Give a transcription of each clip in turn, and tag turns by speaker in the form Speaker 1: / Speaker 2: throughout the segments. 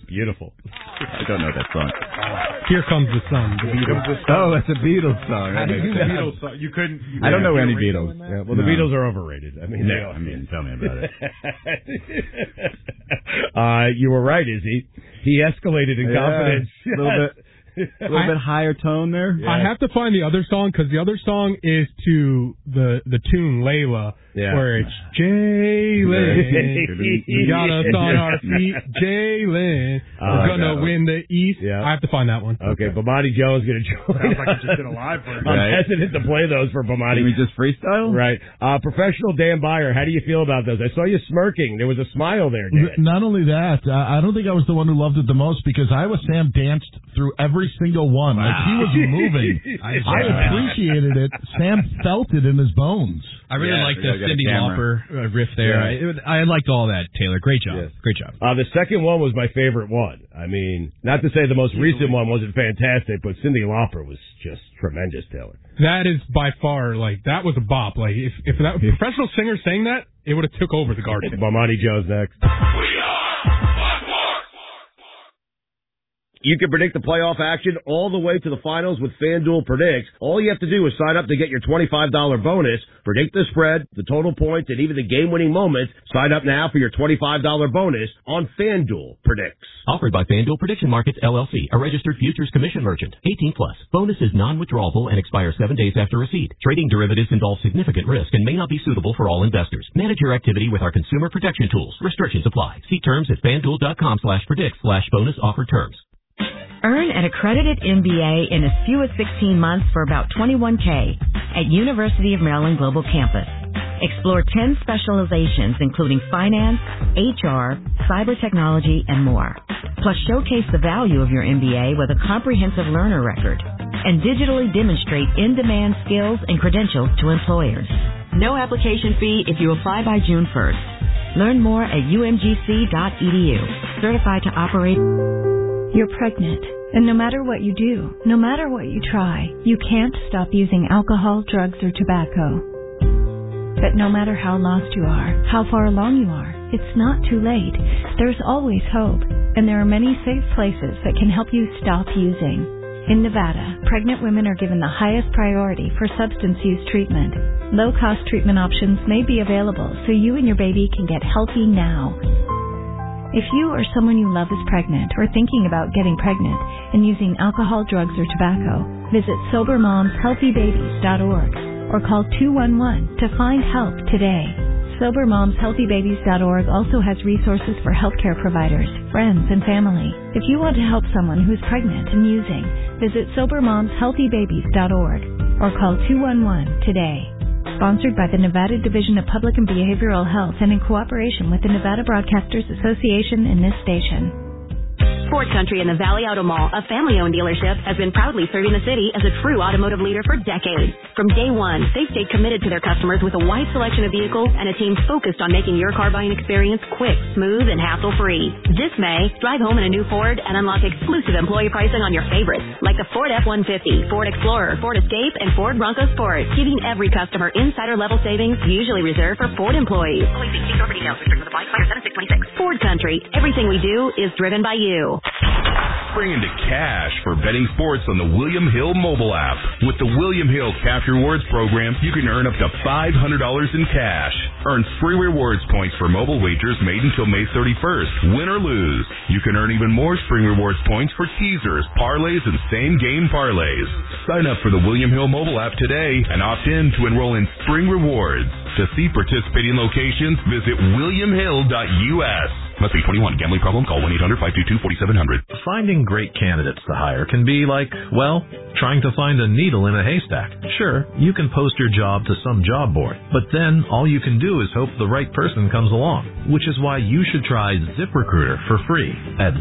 Speaker 1: Beautiful.
Speaker 2: I don't know that song.
Speaker 3: Here Comes the Sun. The Beatles.
Speaker 2: Oh, that's a Beatles song.
Speaker 1: How do you do the Beatles song? You couldn't.
Speaker 2: I don't know any Beatles.
Speaker 1: Yeah, well, the Beatles are overrated. I mean,
Speaker 2: tell me about it.
Speaker 1: You were right, Izzy. He escalated in confidence.
Speaker 2: A little bit higher tone there.
Speaker 3: Yeah. I have to find the other song because the other song is to the tune Layla, where it's Jalen. You got us on our feet, Jalen. We're gonna win the East. Yeah. I have to find that one.
Speaker 1: Okay, Bomani Joe is gonna join.
Speaker 4: Sounds like he just did a live version.
Speaker 1: I'm hesitant to play those for Bomani.
Speaker 2: Can we just freestyle?
Speaker 1: Right. Professional Dan Byer, how do you feel about those? I saw you smirking. There was a smile there, Dan.
Speaker 5: Not only that, I don't think I was the one who loved it the most because Sam danced through every single one. Wow. Like he was moving. I appreciated it. Sam felt it in his bones.
Speaker 6: I really liked the Cyndi Lauper riff there. Yeah. I liked all that, Taylor. Great job.
Speaker 1: Yes.
Speaker 6: Great job.
Speaker 1: The second one was my favorite one. I mean, not to say the most recent one wasn't fantastic, but Cyndi Lauper was just tremendous, Taylor.
Speaker 3: That is by far, that was a bop. Like, if that professional singer sang that, it would have took over the Garden.
Speaker 1: Bomani Joe's next. You can predict the playoff action all the way to the finals with FanDuel Predicts. All you have to do is sign up to get your $25 bonus, predict the spread, the total points, and even the game-winning moments. Sign up now for your $25 bonus on FanDuel Predicts.
Speaker 7: Offered by FanDuel Prediction Markets, LLC, a registered futures commission merchant. 18+. Bonus is non-withdrawable and expires 7 days after receipt. Trading derivatives involves significant risk and may not be suitable for all investors. Manage your activity with our consumer protection tools. Restrictions apply. See terms at FanDuel.com/predicts/bonus offer terms.
Speaker 8: Earn an accredited MBA in as few as 16 months for about $21K at University of Maryland Global Campus. Explore 10 specializations including finance, HR, cyber technology, and more. Plus showcase the value of your MBA with a comprehensive learner record and digitally demonstrate in-demand skills and credentials to employers. No application fee if you apply by June 1st. Learn more at umgc.edu. Certified to operate.
Speaker 9: You're pregnant, and no matter what you do, no matter what you try, you can't stop using alcohol, drugs, or tobacco. But no matter how lost you are, how far along you are, it's not too late. There's always hope, and there are many safe places that can help you stop using. In Nevada, pregnant women are given the highest priority for substance use treatment. Low-cost treatment options may be available so you and your baby can get healthy now. If you or someone you love is pregnant or thinking about getting pregnant and using alcohol, drugs, or tobacco, visit SoberMomsHealthyBabies.org or call 211 to find help today. SoberMomsHealthyBabies.org also has resources for healthcare providers, friends, and family. If you want to help someone who's pregnant and using, visit SoberMomsHealthyBabies.org or call 211 today. Sponsored by the Nevada Division of Public and Behavioral Health and in cooperation with the Nevada Broadcasters Association and this station.
Speaker 10: Ford Country in the Valley Auto Mall, a family-owned dealership, has been proudly serving the city as a true automotive leader for decades. From day one, they've stayed committed to their customers with a wide selection of vehicles and a team focused on making your car buying experience quick, smooth, and hassle-free. This May, drive home in a new Ford and unlock exclusive employee pricing on your favorites, like the Ford F-150, Ford Explorer, Ford Escape, and Ford Bronco Sport, giving every customer insider-level savings usually reserved for Ford employees. Only see store for details. Restrictions apply. Expire 7/6/26. Ford Country. Everything we do is driven by you.
Speaker 11: Spring into cash for betting sports on the William Hill mobile app. With the William Hill Cash Rewards program, you can earn up to $500 in cash. Earn free rewards points for mobile wagers made until May 31st, win or lose. You can earn even more spring rewards points for teasers, parlays, and same-game parlays. Sign up for the William Hill mobile app today and opt in to enroll in Spring Rewards. To see participating locations, visit williamhill.us. Must be 21. Gambling problem? Call 1-800-522-4700.
Speaker 12: Finding great candidates to hire can be like, well, trying to find a needle in a haystack. Sure, you can post your job to some job board, but then all you can do is hope the right person comes along, which is why you should try ZipRecruiter for free at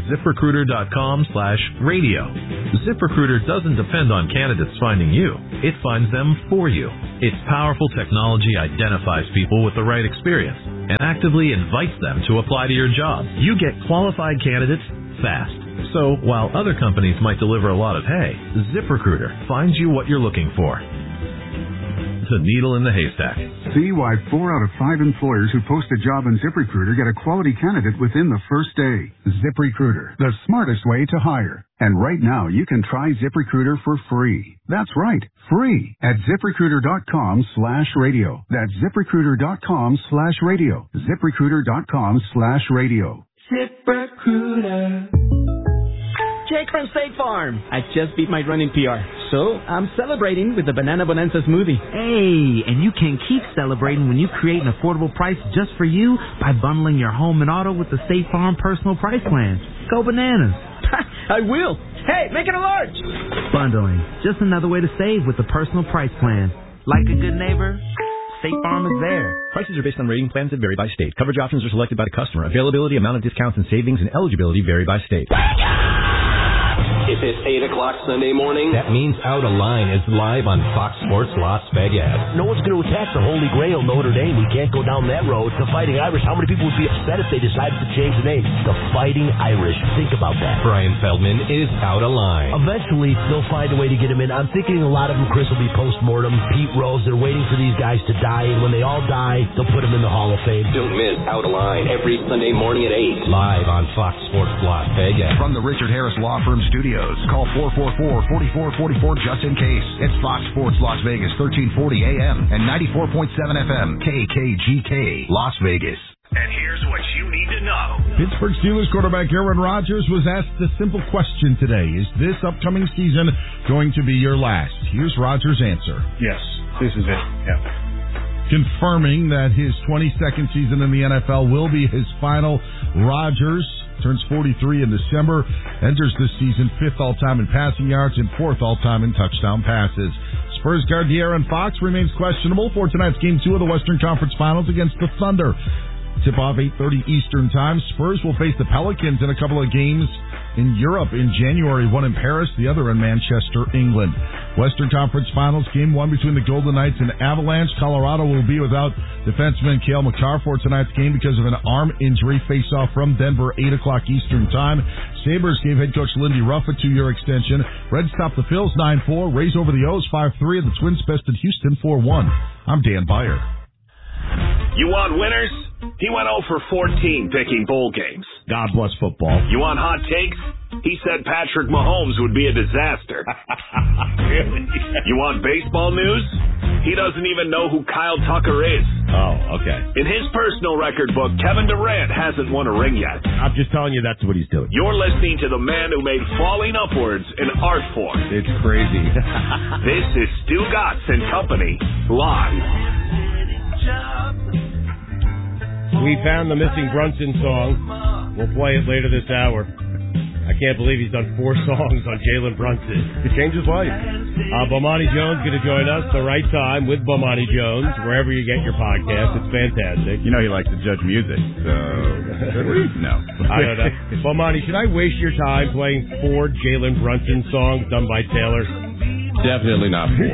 Speaker 12: ZipRecruiter.com/radio. ZipRecruiter doesn't depend on candidates finding you. It finds them for you. Its powerful technology identifies people with the right experience and actively invites them to apply to your job. You get qualified candidates fast. So while other companies might deliver a lot of hay, ZipRecruiter finds you what you're looking for. a needle in the haystack.
Speaker 4: See why 4 out of 5 employers who post a job on ZipRecruiter get a quality candidate within the first day. ZipRecruiter, the smartest way to hire. And right now, you can try ZipRecruiter for free. That's right, free at ZipRecruiter.com/radio. That's ZipRecruiter.com/radio. ZipRecruiter.com/radio.
Speaker 13: ZipRecruiter. Jake from State Farm. I just beat my running PR, so I'm celebrating with the Banana Bonanza smoothie.
Speaker 14: Hey, and you can keep celebrating when you create an affordable price just for you by bundling your home and auto with the State Farm Personal Price Plan. Go bananas.
Speaker 13: I will. Hey, make it a large.
Speaker 14: Bundling. Just another way to save with the Personal Price Plan. Like a good neighbor, State Farm is there.
Speaker 15: Prices are based on rating plans that vary by state. Coverage options are selected by the customer. Availability, amount of discounts and savings, and eligibility vary by state.
Speaker 16: If it's 8 o'clock Sunday morning, that means Out of Line is live on Fox Sports Las Vegas.
Speaker 17: No one's going to attack the Holy Grail Notre Dame. We can't go down that road. The Fighting Irish. How many people would be upset if they decided to change the name? The Fighting Irish. Think about that.
Speaker 16: Brian Feldman is Out of Line.
Speaker 17: Eventually, they'll find a way to get him in. I'm thinking a lot of them, Chris, will be post-mortem. Pete Rose, they're waiting for these guys to die, and when they all die, they'll put them in the Hall of Fame.
Speaker 16: Don't miss Out of Line every Sunday morning at 8. Live on Fox Sports Las Vegas.
Speaker 18: From the Richard Harris Law Firm Studios, call 444-4444 just in case. It's Fox Sports Las Vegas, 1340 AM and 94.7 FM, KKGK, Las Vegas.
Speaker 11: And here's what you need to know.
Speaker 5: Pittsburgh Steelers quarterback Aaron Rodgers was asked a simple question today. Is this upcoming season going to be your last? Here's Rodgers' answer.
Speaker 19: Yes, this is it. Yeah.
Speaker 5: Confirming that his 22nd season in the NFL will be his final, Rodgers turns 43 in December, enters this season 5th all-time in passing yards and 4th all-time in touchdown passes. Spurs guard De'Aaron Fox remains questionable for tonight's Game 2 of the Western Conference Finals against the Thunder. Tip-off 8:30 Eastern Time. Spurs will face the Pelicans in a couple of games in Europe in January, one in Paris, the other in Manchester, England. Western Conference Finals, Game 1 between the Golden Knights and Avalanche. Colorado will be without defenseman Cale Makar for tonight's game because of an arm injury. Face-off from Denver, 8 o'clock Eastern Time. Sabres gave head coach Lindy Ruff a 2-year extension. Reds top the Phils 9-4. Rays over the O's 5-3. And the Twins bested Houston 4-1. I'm Dan Beyer.
Speaker 11: You want winners? He went 0 for 14 picking bowl games.
Speaker 1: God bless football.
Speaker 11: You want hot takes? He said Patrick Mahomes would be a disaster.
Speaker 1: Really?
Speaker 11: You want baseball news? He doesn't even know who Kyle Tucker is.
Speaker 1: Oh, okay.
Speaker 11: In his personal record book, Kevin Durant hasn't won a ring yet.
Speaker 1: I'm just telling you that's what he's doing.
Speaker 11: You're listening to the man who made falling upwards an art form.
Speaker 1: It's crazy.
Speaker 11: This is Stu Gatz and Company, live.
Speaker 1: We found the missing Brunson song. We'll play it later this hour. I can't believe he's done 4 songs on Jalen Brunson. It changed his life. Bomani Jones going to join us the right time with Bomani Jones, wherever you get your podcast. It's fantastic.
Speaker 2: You know he likes to judge music, so should we? No.
Speaker 1: I don't know. Bomani, should I waste your time playing 4 Jalen Brunson songs done by Taylor?
Speaker 20: Definitely not 4.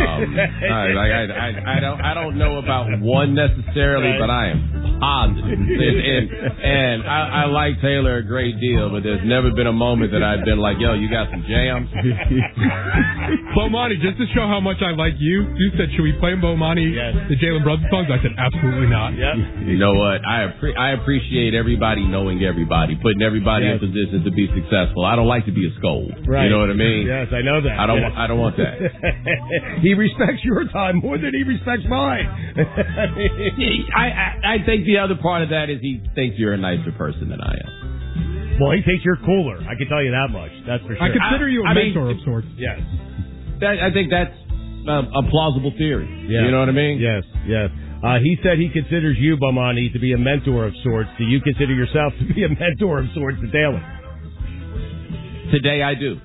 Speaker 20: I don't know about one necessarily, but I am positive. And I like Taylor a great deal, but there's never been a moment that I've been like, yo, you got some jams?
Speaker 3: Bomani, just to show how much I like you, you said, should we play Bomani the Jalen Brunson songs? I said, absolutely not.
Speaker 20: Yep. You know what? I appreciate everybody knowing everybody, putting everybody in position to be successful. I don't like to be a scold.
Speaker 1: Right.
Speaker 20: You know what I mean?
Speaker 1: Yes, I know that.
Speaker 20: I don't want that.
Speaker 1: He respects your time more than he respects mine.
Speaker 20: I think the other part of that is he thinks you're a nicer person than I am.
Speaker 1: Well, he thinks you're cooler. I can tell you that much. That's for sure.
Speaker 3: I consider you a mentor of sorts.
Speaker 1: Yes.
Speaker 20: I think that's a plausible theory.
Speaker 1: Yeah.
Speaker 20: You know what I mean?
Speaker 1: Yes, yes. He said he considers you, Bomani, to be a mentor of sorts. Do you consider yourself to be a mentor of sorts to Taylor?
Speaker 20: Today I do.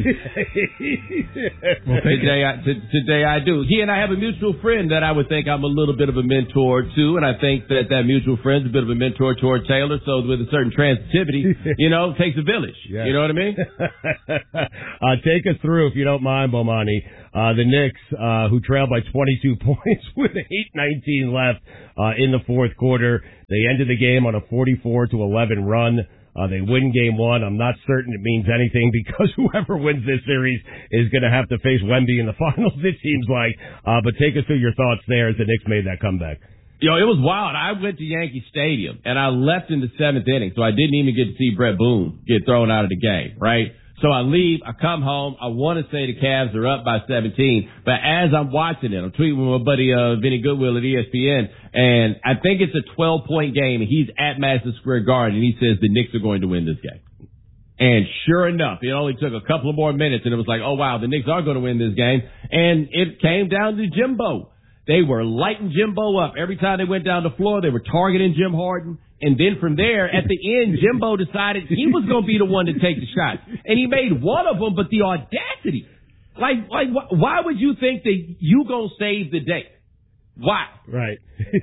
Speaker 20: Today I do. He and I have a mutual friend that I would think I'm a little bit of a mentor to, and I think that mutual friend's a bit of a mentor toward Taylor. So with a certain transitivity, it takes a village. Yeah. You know what I mean?
Speaker 1: Take us through, if you don't mind, Bomani. The Knicks, who trailed by 22 points with 8:19 left in the fourth quarter. They ended the game on a 44-11 run. They win game 1. I'm not certain it means anything because whoever wins this series is going to have to face Wemby in the finals, it seems like. But take us through your thoughts there as the Knicks made that comeback.
Speaker 20: Yo, it was wild. I went to Yankee Stadium, and I left in the 7th inning, so I didn't even get to see Brett Boone get thrown out of the game, right? So I leave, I come home, I want to say the Cavs are up by 17, but as I'm watching it, I'm tweeting with my buddy Vinny Goodwill at ESPN, and I think it's a 12-point game, and he's at Madison Square Garden, and he says the Knicks are going to win this game. And sure enough, it only took a couple of more minutes, and it was like, oh, wow, the Knicks are going to win this game, and it came down to Jimbo. They were lighting Jimbo up. Every time they went down the floor, they were targeting Jim Harden. And then from there, at the end, Jimbo decided he was going to be the one to take the shot. And he made one of them, but the audacity. Like, why would you think that you going to save the day? Why?
Speaker 1: Right.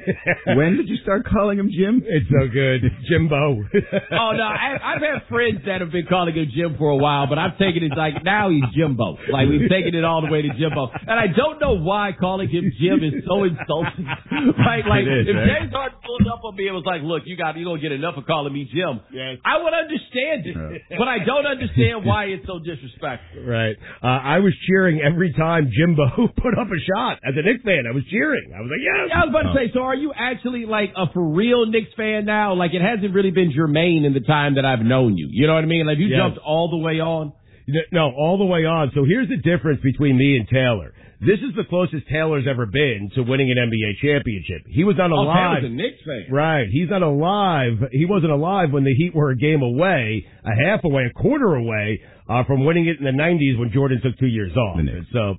Speaker 2: When did you start calling him Jim?
Speaker 1: It's so good. Jimbo.
Speaker 20: Oh, no, I've had friends that have been calling him Jim for a while, but I've taken it like now he's Jimbo. Like we've taken it all the way to Jimbo. And I don't know why calling him Jim is so insulting. Right? Like if James Harden pulled up on me and was like, look, you don't get enough of calling me Jim. Yes. I would understand it. But I don't understand why it's so disrespectful.
Speaker 1: Right. I was cheering every time Jimbo put up a shot. As a Knicks fan, I was cheering. I was like, yes.
Speaker 20: I was about to say, so are you actually like a for real Knicks fan now? Like it hasn't really been germane in the time that I've known you. You know what I mean? Like you jumped all the way on?
Speaker 1: No, all the way on. So here's the difference between me and Taylor. This is the closest Taylor's ever been to winning an NBA championship. He was not alive.
Speaker 20: Taylor's a Knicks fan.
Speaker 1: Right. He's not alive. He wasn't alive when the Heat were a game away, a half away, a quarter away from winning it in the 90s when Jordan took 2 years off. And so,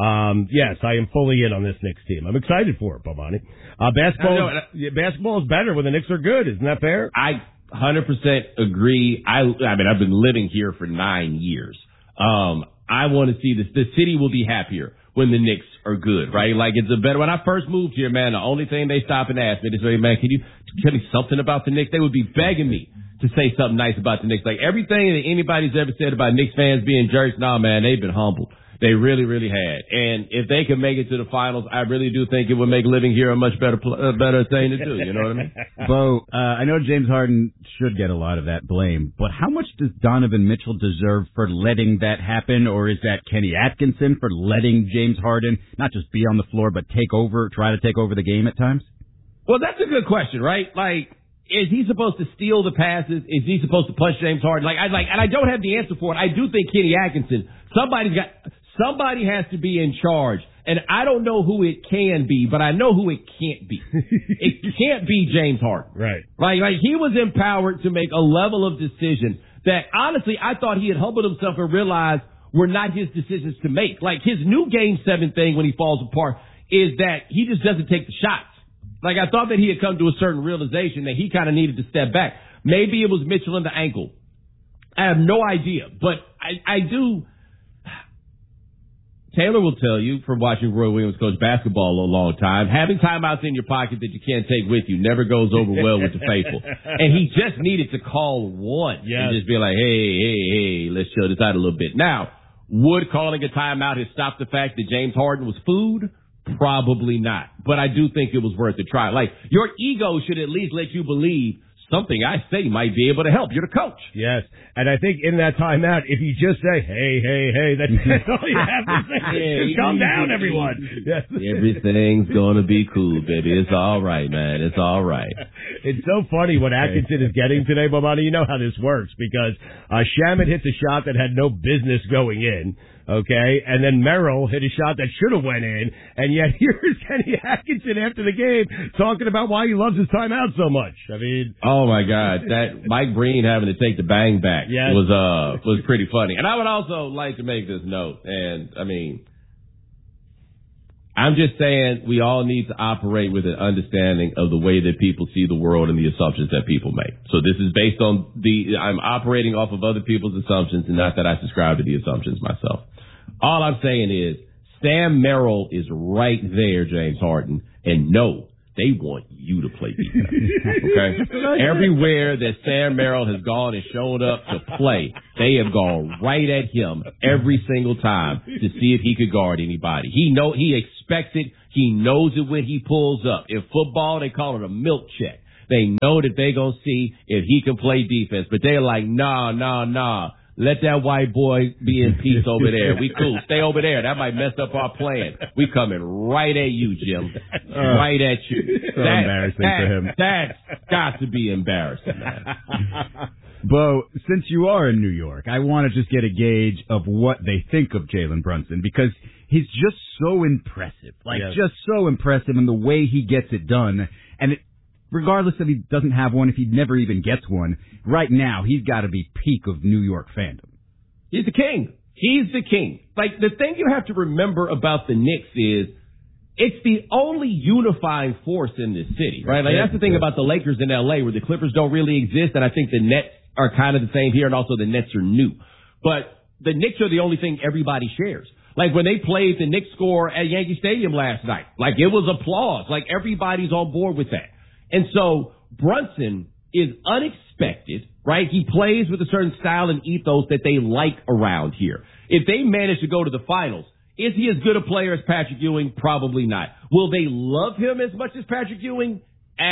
Speaker 1: yes, I am fully in on this Knicks team. I'm excited for it, Bomani. Basketball is better when the Knicks are good. Isn't that fair?
Speaker 20: I 100% agree. I mean, I've been living here for 9 years. I want to see this. The city will be happier when the Knicks are good, right? Like it's a better. When I first moved here, man, the only thing they stop and ask me is, "Hey, man, can you tell me something about the Knicks?" They would be begging me to say something nice about the Knicks. Like everything that anybody's ever said about Knicks fans being jerks, nah, man, they've been humbled. They really, really had. And if they can make it to the finals, I really do think it would make living here a much better thing to do. You know what I mean?
Speaker 2: Bo, I know James Harden should get a lot of that blame, but how much does Donovan Mitchell deserve for letting that happen? Or is that Kenny Atkinson for letting James Harden not just be on the floor, but try to take over the game at times?
Speaker 20: Well, that's a good question, right? Like, is he supposed to steal the passes? Is he supposed to punch James Harden? And I don't have the answer for it. I do think Kenny Atkinson, somebody has to be in charge. And I don't know who it can be, but I know who it can't be. It can't be James Harden.
Speaker 1: Right.
Speaker 20: Like he was empowered to make a level of decision that honestly I thought he had humbled himself and realized were not his decisions to make. Like his new Game 7 thing when he falls apart is that he just doesn't take the shots. Like I thought that he had come to a certain realization that he kind of needed to step back. Maybe it was Mitchell in the ankle. I have no idea, but I do. Taylor will tell you from watching Roy Williams coach basketball a long time, having timeouts in your pocket that you can't take with you never goes over well with the faithful. And he just needed to call one and just be like, hey, let's show this out a little bit. Now, would calling a timeout have stopped the fact that James Harden was food? Probably not. But I do think it was worth a try. Like, your ego should at least let you believe something I say might be able to help. You're the coach.
Speaker 1: Yes. And I think in that timeout, if you just say, hey, that's all you have to say. Just calm down, everyone. Yes.
Speaker 20: Everything's going to be cool, baby. It's all right, man. It's all right.
Speaker 1: It's so funny what Atkinson is getting today, Bomani. You know how this works because Shamet hits a shot that had no business going in. Okay, and then Merrill hit a shot that should have went in, and yet here's Kenny Atkinson after the game talking about why he loves his timeout so much. I mean,
Speaker 20: oh my God, that Mike Breen having to take the bang back was pretty funny. And I would also like to make this note, and I mean, I'm just saying we all need to operate with an understanding of the way that people see the world and the assumptions that people make. So this is based on I'm operating off of other people's assumptions and not that I subscribe to the assumptions myself. All I'm saying is Sam Merrill is right there, James Harden, and no, they want you to play defense. Okay? Everywhere that Sam Merrill has gone and shown up to play, they have gone right at him every single time to see if he could guard anybody. He expects it. He knows it when he pulls up. In football, they call it a milk check. They know that they gonna see if he can play defense, but they're like, nah. Let that white boy be in peace over there. We cool. Stay over there. That might mess up our plan. We coming right at you, Jim. Right at you.
Speaker 2: So embarrassing for him.
Speaker 20: That's got to be embarrassing, man.
Speaker 2: Bo, since you are in New York, I want to just get a gauge of what they think of Jalen Brunson, because he's just so impressive. Just so impressive in the way he gets it done. And regardless if he doesn't have one, if he never even gets one, right now he's got to be peak of New York fandom.
Speaker 20: He's the king. He's the king. Like, the thing you have to remember about the Knicks is it's the only unifying force in this city, right? Like, that's the thing about the Lakers in L.A., where the Clippers don't really exist, and I think the Nets are kind of the same here, and also the Nets are new. But the Knicks are the only thing everybody shares. Like, when they played the Knicks score at Yankee Stadium last night, like, it was applause. Like, everybody's on board with that. And so Brunson is unexpected, right? He plays with a certain style and ethos that they like around here. If they manage to go to the finals, is he as good a player as Patrick Ewing? Probably not. Will they love him as much as Patrick Ewing?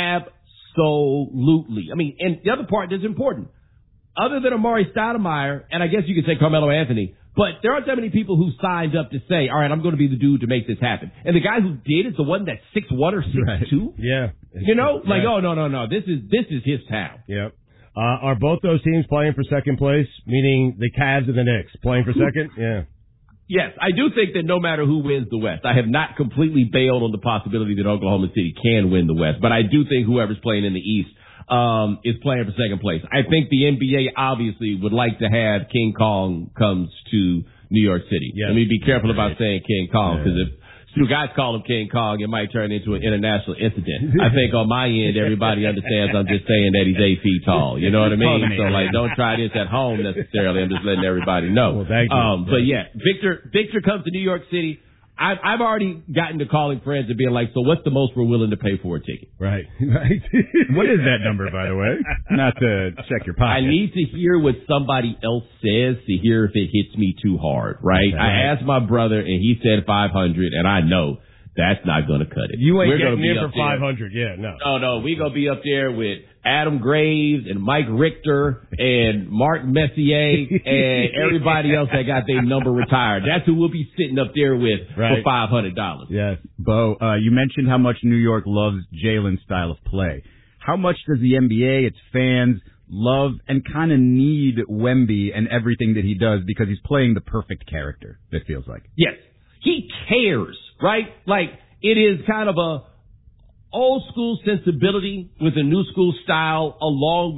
Speaker 20: Absolutely. I mean, and the other part that's important, other than Amari Stoudemire, and I guess you could say Carmelo Anthony, but there aren't that many people who signed up to say, all right, I'm going to be the dude to make this happen. And the guy who did is the one that's 6'1" or 6'2".
Speaker 1: Right. Yeah.
Speaker 20: You know, like, oh, no. This is his town.
Speaker 1: Yep. Are both those teams playing for second place, meaning the Cavs and the Knicks playing for second? Yeah.
Speaker 20: Yes, I do think that no matter who wins the West, I have not completely bailed on the possibility that Oklahoma City can win the West, but I do think whoever's playing in the East is playing for second place. I think the NBA obviously would like to have King Kong comes to New York City. Yes. Let me be careful about saying King Kong, because if two guys call him King Kong, it might turn into an international incident. I think on my end, everybody understands I'm just saying that he's 8 feet tall. You know what I mean? So, like, don't try this at home necessarily. I'm just letting everybody know.
Speaker 1: Well, thank you.
Speaker 20: But yeah, Victor comes to New York City. I've already gotten to calling friends and being like, so what's the most we're willing to pay for a ticket?
Speaker 1: Right.
Speaker 2: What is that number, by the way? Not to check your pocket.
Speaker 20: I need to hear what somebody else says to hear if it hits me too hard, right? Okay. I asked my brother, and he said 500, and I know that's not going to cut it.
Speaker 1: You ain't getting in for 500, yeah, no.
Speaker 20: No, we're going to be up there with Adam Graves and Mike Richter and Mark Messier and everybody else that got their number retired. That's who we'll be sitting up there with for $500.
Speaker 2: Yes. Bo, you mentioned how much New York loves Jalen's style of play. How much does the NBA, its fans, love and kind of need Wemby and everything that he does, because he's playing the perfect character, it feels like?
Speaker 20: Yes. He cares, right? Like, it is kind of a old school sensibility with a new school style, along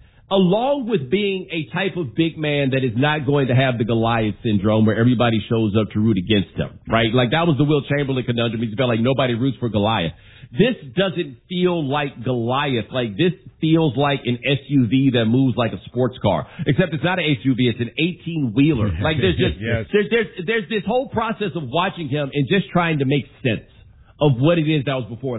Speaker 20: with being a type of big man that is not going to have the Goliath syndrome where everybody shows up to root against him, right? Like, that was the Will Chamberlain conundrum. He felt like nobody roots for Goliath. This doesn't feel like Goliath. Like, this feels like an SUV that moves like a sports car. Except it's not an SUV, it's an 18-wheeler. Like, there's just, there's this whole process of watching him and just trying to make sense of what it is that was before us.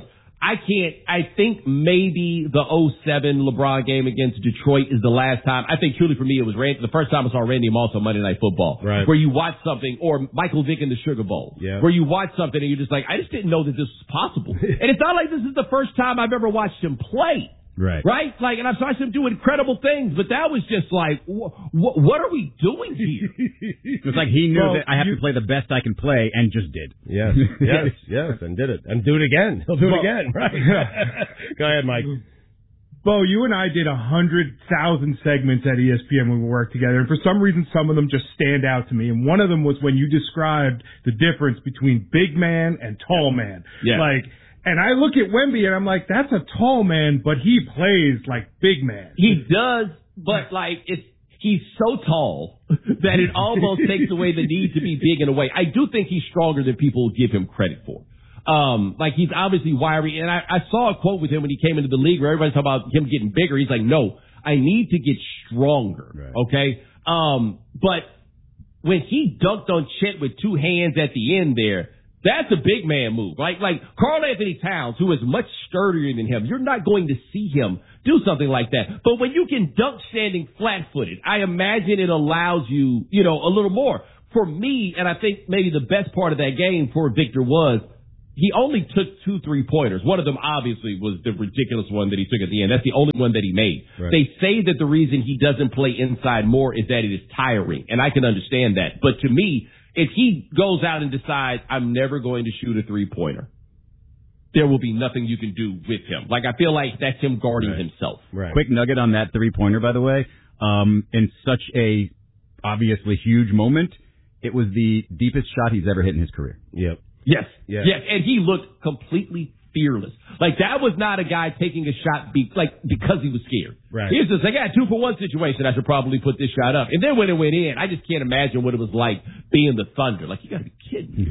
Speaker 20: I think maybe the 2007 LeBron game against Detroit is the last time. I think truly for me, it was the first time I saw Randy Moss on Monday Night Football, right, where you watch something, or Michael Vick in the Sugar Bowl, where you watch something and you're just like, I just didn't know that this was possible. And it's not like this is the first time I've ever watched him play.
Speaker 2: Right.
Speaker 20: Like, and I've watched him do incredible things, but that was just like, what are we doing here?
Speaker 2: It's like he knew that I have to play the best I can play, and just did.
Speaker 1: Yes, and did it. And do it again. He'll do it again, right? Go ahead, Mike.
Speaker 3: Bo, you and I did 100,000 segments at ESPN when we worked together, and for some reason, some of them just stand out to me. And one of them was when you described the difference between big man and tall man.
Speaker 20: Yeah.
Speaker 3: And I look at Wemby and I'm like, that's a tall man, but he plays like big man.
Speaker 20: He does, but he's so tall that it almost takes away the need to be big in a way. I do think he's stronger than people give him credit for. He's obviously wiry, and I saw a quote with him when he came into the league where everybody's talking about him getting bigger. He's like, no, I need to get stronger. Right. Okay. But when he dunked on Chet with two hands at the end there, that's a big man move. Like Karl Anthony Towns, who is much sturdier than him, you're not going to see him do something like that. But when you can dunk standing flat-footed, I imagine it allows you, a little more. For me, and I think maybe the best part of that game for Victor was he only took 2 3-pointers. One of them obviously was the ridiculous one that he took at the end. That's the only one that he made. Right. They say that the reason he doesn't play inside more is that it is tiring, and I can understand that. But to me, if he goes out and decides, I'm never going to shoot a 3-pointer, there will be nothing you can do with him. Like, I feel like that's him guarding himself.
Speaker 2: Right. Quick nugget on that 3-pointer, by the way. In such a obviously huge moment, it was the deepest shot he's ever hit in his career.
Speaker 1: Yep.
Speaker 20: Yes. And he looked completely fearless. Like, that was not a guy taking a shot because he was scared.
Speaker 1: Right.
Speaker 20: He was just like, 2-for-1 situation. I should probably put this shot up. And then when it went in, I just can't imagine what it was like being the Thunder. Like, you got to be kidding me.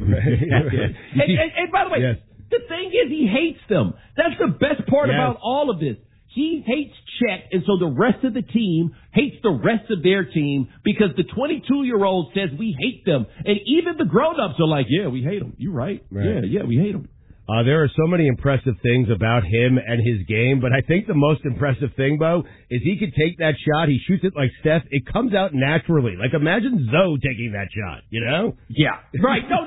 Speaker 20: Right. And by the way, the thing is, he hates them. That's the best part about all of this. He hates Chet, and so the rest of the team hates the rest of their team because the 22-year-old says we hate them. And even the grown-ups are like, yeah, we hate them. You're right. Yeah, we hate them.
Speaker 1: There are so many impressive things about him and his game, but I think the most impressive thing, Bo, is he could take that shot. He shoots it like Steph. It comes out naturally. Like, imagine Zoe taking that shot, you know?
Speaker 20: Yeah. Right. No,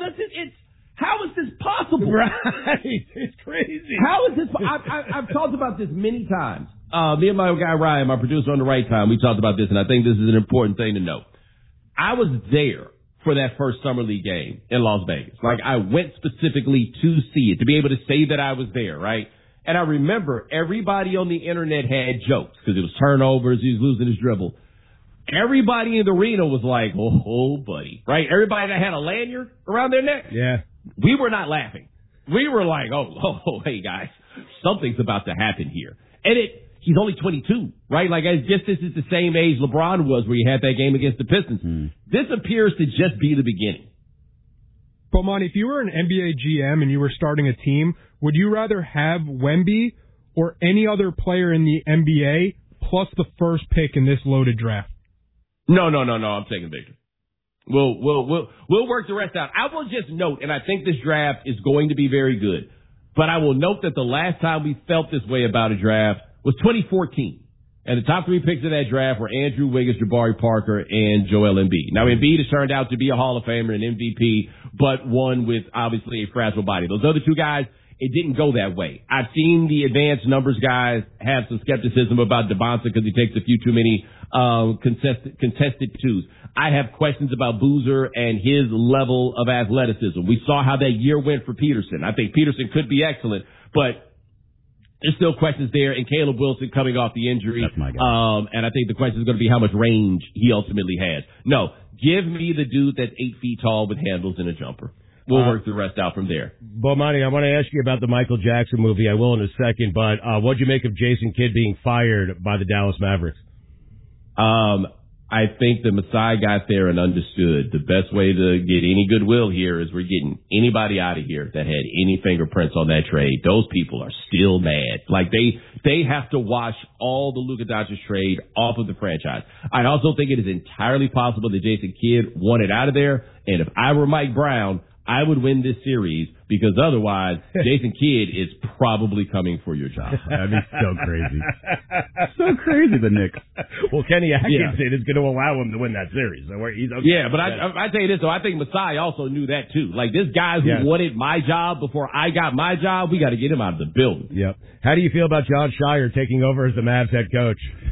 Speaker 20: how is this possible?
Speaker 1: Right. It's crazy.
Speaker 20: How is this? I've talked about this many times. Me and my guy Ryan, my producer on the right time, we talked about this, and I think this is an important thing to know. I was there for that first Summer League game in Las Vegas. Like, I went specifically to see it, to be able to say that I was there, right? And I remember everybody on the internet had jokes because it was turnovers, he was losing his dribble. Everybody in the arena was like, oh, buddy, right? Everybody that had a lanyard around their neck.
Speaker 1: Yeah.
Speaker 20: We were not laughing. We were like, oh, hey, guys, something's about to happen here. And he's only 22, right? Like, this is the same age LeBron was where he had that game against the Pistons. This appears to just be the beginning.
Speaker 3: Bomani, if you were an NBA GM and you were starting a team, would you rather have Wemby or any other player in the NBA plus the first pick in this loaded draft?
Speaker 20: No. I'm taking Victor. We'll work the rest out. I will just note, and I think this draft is going to be very good, but I will note that the last time we felt this way about a draft was 2014. And the top 3 picks of that draft were Andrew Wiggins, Jabari Parker, and Joel Embiid. Now, Embiid has turned out to be a Hall of Famer and MVP, but one with obviously a fragile body. Those other 2 guys, it didn't go that way. I've seen the advanced numbers guys have some skepticism about DeBonsa because he takes a few too many contested twos. I have questions about Boozer and his level of athleticism. We saw how that year went for Peterson. I think Peterson could be excellent, but there's still questions there. And Caleb Wilson coming off the injury.
Speaker 2: That's my guy.
Speaker 20: And I think the question is going to be how much range he ultimately has. No, give me the dude that's 8 feet tall with handles and a jumper. We'll work the rest out from there.
Speaker 1: Bomani, I want to ask you about the Michael Jackson movie. I will in a second, but what'd you make of Jason Kidd being fired by the Dallas Mavericks?
Speaker 20: I think the Masai got there and understood the best way to get any goodwill here is we're getting anybody out of here that had any fingerprints on that trade. Those people are still mad. Like, they have to wash all the Luka Doncic trade off of the franchise. I also think it is entirely possible that Jason Kidd wanted out of there, and if I were Mike Brown, I would win this series because otherwise Jason Kidd is probably coming for your job.
Speaker 2: That'd be so crazy. So crazy, the Knicks.
Speaker 1: Well, Kenny Atkinson is going to allow him to win that series. So he's okay.
Speaker 20: Yeah, but I tell you this, though, I think Masai also knew that too. Like, this guy who wanted my job before I got my job, we got to get him out of the building.
Speaker 1: Yep. How do you feel about John Shire taking over as the Mavs head coach?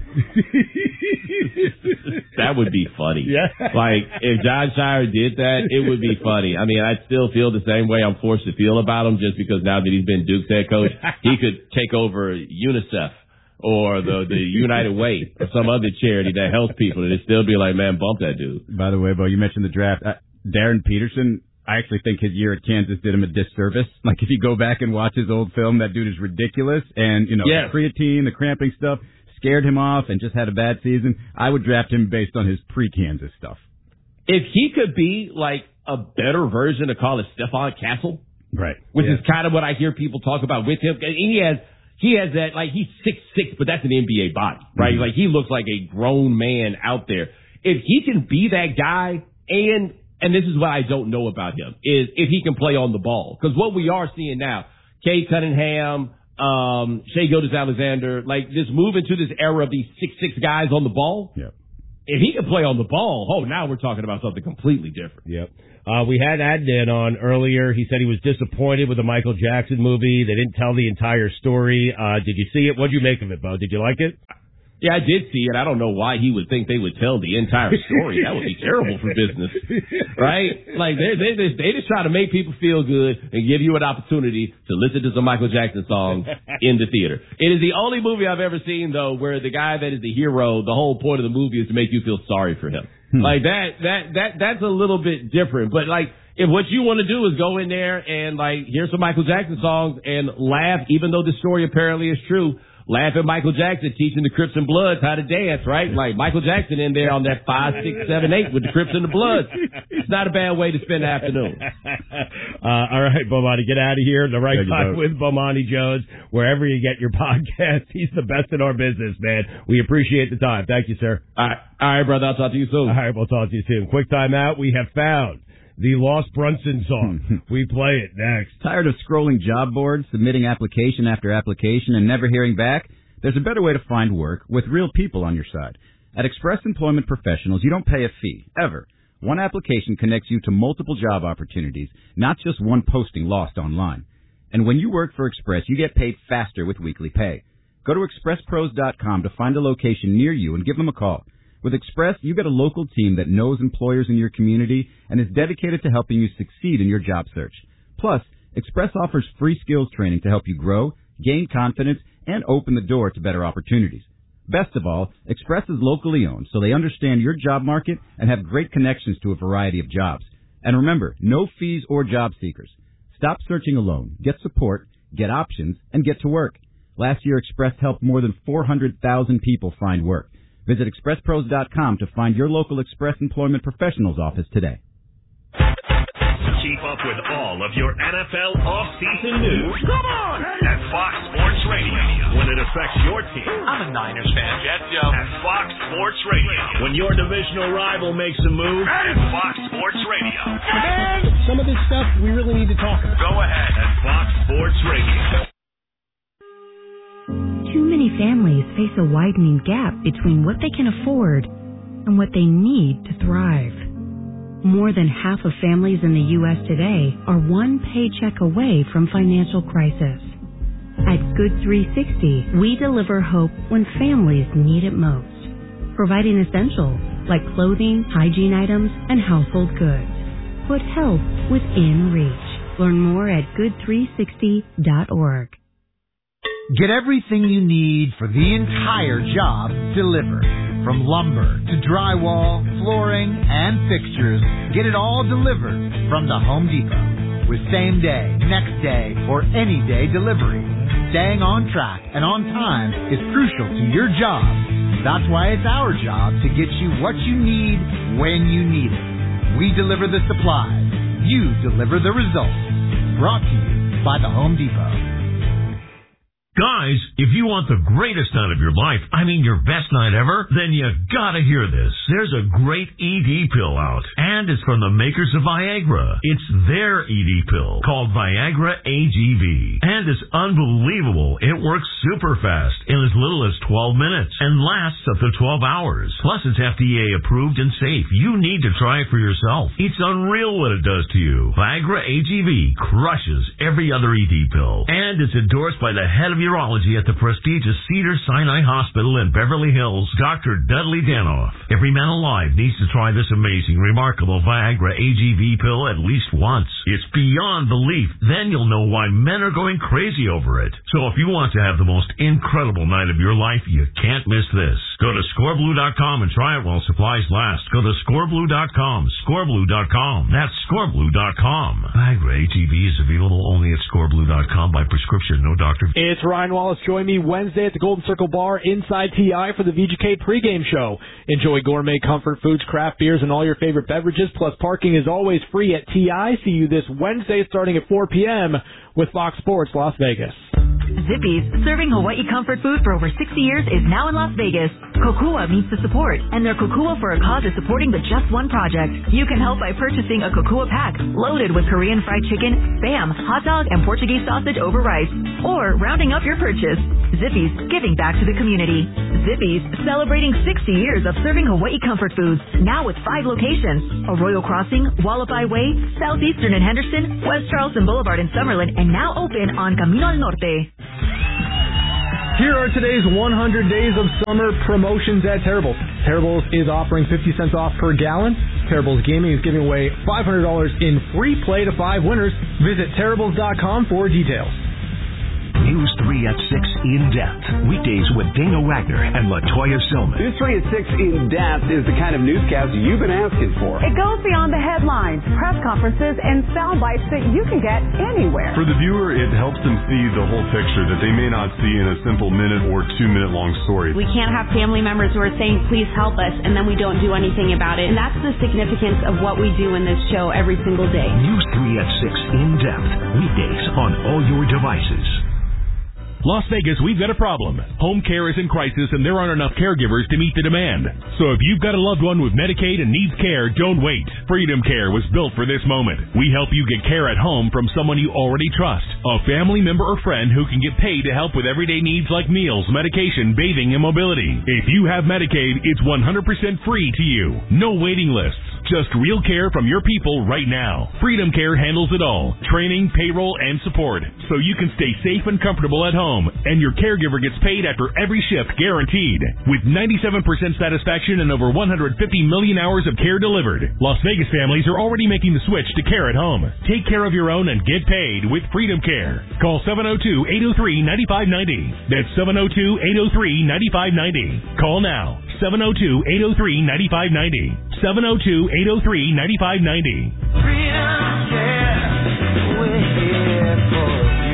Speaker 20: That would be funny.
Speaker 1: Yeah.
Speaker 20: Like, if John Shire did that, it would be funny. I mean, I still feel the same way I'm forced to feel about him just because now that he's been Duke's head coach, he could take over UNICEF or the United Way or some other charity that helps people, and it'd still be like, man, bump that dude.
Speaker 2: By the way, Bo, you mentioned the draft. Darren Peterson, I actually think his year at Kansas did him a disservice. Like, if you go back and watch his old film, that dude is ridiculous. And, the creatine, the cramping stuff scared him off and just had a bad season. I would draft him based on his pre-Kansas stuff.
Speaker 20: If he could be like a better version of call it Stephon Castle,
Speaker 1: right?
Speaker 20: Which is kind of what I hear people talk about with him. And he has that, like, he's 6'6", but that's an NBA body, right? Mm-hmm. Like, he looks like a grown man out there. If he can be that guy, and this is what I don't know about him, is if he can play on the ball. Because what we are seeing now, Cade Cunningham, Shai Gilgeous-Alexander, like, this move into this era of these 6'6" guys on the ball.
Speaker 1: Yep.
Speaker 20: if he can play on the ball, now we're talking about something completely different.
Speaker 1: Yep. We had Adnan on earlier. He said he was disappointed with the Michael Jackson movie. They didn't tell the entire story. Did you see it? What'd you make of it, Bo? Did you like it?
Speaker 20: Yeah, I did see it. I don't know why he would think they would tell the entire story. That would be terrible for business, right? Like they just try to make people feel good and give you an opportunity to listen to some Michael Jackson songs in the theater. It is the only movie I've ever seen though where the guy that is the hero, the whole point of the movie is to make you feel sorry for him. Like that's a little bit different. But like if what you want to do is go in there and like hear some Michael Jackson songs and laugh, even though the story apparently is true. Laugh at Michael Jackson teaching the Crips and Bloods how to dance, right? Like Michael Jackson in there on that 5, 6, 7, 8 with the Crips and the Bloods. It's not a bad way to spend the afternoon.
Speaker 1: All right, Bomani, get out of here. The right time with Bomani Jones, wherever you get your podcast. He's the best in our business, man. We appreciate the time. Thank you, sir.
Speaker 20: All right, brother. I'll talk to you soon.
Speaker 1: All right, we'll talk to you soon. Quick time out. We have found the Lost Brunson song. We play it next.
Speaker 2: Tired of scrolling job boards, submitting application after application, and never hearing back? There's a better way to find work with real people on your side. At Express Employment Professionals, you don't pay a fee, ever. One application connects you to multiple job opportunities, not just one posting lost online. And when you work for Express, you get paid faster with weekly pay. Go to expresspros.com to find a location near you and give them a call. With Express, you get a local team that knows employers in your community and is dedicated to helping you succeed in your job search. Plus, Express offers free skills training to help you grow, gain confidence, and open the door to better opportunities. Best of all, Express is locally owned, so they understand your job market and have great connections to a variety of jobs. And remember, no fees or job seekers. Stop searching alone. Get support, get options, and get to work. Last year, Express helped more than 400,000 people find work. Visit expresspros.com to find your local Express Employment Professionals office today.
Speaker 11: Keep up with all of your NFL off-season news. Come on! At Fox Sports Radio. When it affects your team.
Speaker 21: I'm a Niners fan, Jeff.
Speaker 11: At Fox Sports Radio. When your divisional rival makes a move. At Fox Sports Radio.
Speaker 21: Man, some of this stuff we really need to talk about.
Speaker 11: Go ahead at Fox Sports Radio.
Speaker 8: Too many families face a widening gap between what they can afford and what they need to thrive. More than half of families in the U.S. today are one paycheck away from financial crisis. At Good 360, we deliver hope when families need it most, providing essentials like clothing, hygiene items, and household goods. Put help within reach. Learn more at good360.org.
Speaker 22: Get everything you need for the entire job delivered. From lumber to drywall, flooring, and fixtures, get it all delivered from the Home Depot. With same day, next day, or any day delivery. Staying on track and on time is crucial to your job. That's why it's our job to get you what you need when you need it. We deliver the supplies. You deliver the results. Brought to you by the Home Depot.
Speaker 23: Guys, if you want the greatest night of your life, I mean your best night ever, then you gotta hear this. There's a great ED pill out, and it's from the makers of Viagra. It's their ED pill, called Viagra AGV. And it's unbelievable. It works super fast in as little as 12 minutes and lasts up to 12 hours. Plus, it's FDA approved and safe. You need to try it for yourself. It's unreal what it does to you. Viagra AGV crushes every other ED pill, and it's endorsed by the head of urology at the prestigious Cedars-Sinai Hospital in Beverly Hills, Dr. Dudley Danoff. Every man alive needs to try this amazing, remarkable Viagra AGV pill at least once. It's beyond belief. Then you'll know why men are going crazy over it. So if you want to have the most incredible night of your life, you can't miss this. Go to scoreblue.com and try it while supplies last. Go to scoreblue.com, scoreblue.com. That's scoreblue.com. Viagra AGV is available only at scoreblue.com by prescription, no doctor.
Speaker 24: It's Ryan Wallace. Join me Wednesday at the Golden Circle Bar inside TI for the VGK pregame show. Enjoy gourmet comfort foods, craft beers, and all your favorite beverages. Plus, parking is always free at TI. See you this Wednesday starting at 4 p.m. with Fox Sports Las Vegas.
Speaker 8: Zippy's, serving Hawaii comfort food for over 60 years, is now in Las Vegas. Kokua means to support, and their Kokua for a Cause is supporting the Just One Project. You can help by purchasing a Kokua pack loaded with Korean fried chicken, Spam, hot dog, and Portuguese sausage over rice, or rounding up your purchase. Zippy's, giving back to the community. Zippy's, celebrating 60 years of serving Hawaii comfort foods, now with 5 locations: Arroyo Crossing, Wallapai Way, Southeastern in Henderson, West Charleston Boulevard in Summerlin, and now open on Camino al Norte.
Speaker 24: Here are today's 100 days of summer promotions at Terrible's. Terrible's is offering 50 cents off per gallon. Terrible's Gaming is giving away $500 in free play to 5 winners. Visit Terribles.com for details.
Speaker 18: News 3 at 6 In-Depth. Weekdays with Dana Wagner and LaToya Silman.
Speaker 6: News 3 at 6 In-Depth is the kind of newscast you've been asking for.
Speaker 7: It goes beyond the headlines, press conferences, and sound bites that you can get anywhere.
Speaker 9: For the viewer, it helps them see the whole picture that they may not see in a simple minute or 2-minute long story.
Speaker 10: We can't have family members who are saying, please help us, and then we don't do anything about it. And that's the significance of what we do in this show every single day.
Speaker 18: News 3 at 6 In-Depth. Weekdays on all your devices.
Speaker 25: Las Vegas, we've got a problem. Home care is in crisis and there aren't enough caregivers to meet the demand. So if you've got a loved one with Medicaid and needs care, don't wait. Freedom Care was built for this moment. We help you get care at home from someone you already trust. A family member or friend who can get paid to help with everyday needs like meals, medication, bathing, and mobility. If you have Medicaid, it's 100% free to you. No waiting lists. Just real care from your people right now. Freedom Care handles it all. Training, payroll, and support. So you can stay safe and comfortable at home. And your caregiver gets paid after every shift guaranteed. With 97% satisfaction and over 150 million hours of care delivered, Las Vegas families are already making the switch to care at home. Take care of your own and get paid with Freedom Care. Call 702-803-9590. That's 702-803-9590. Call now. 702-803-9590. 702-803-9590.
Speaker 26: Freedom Care, we're here for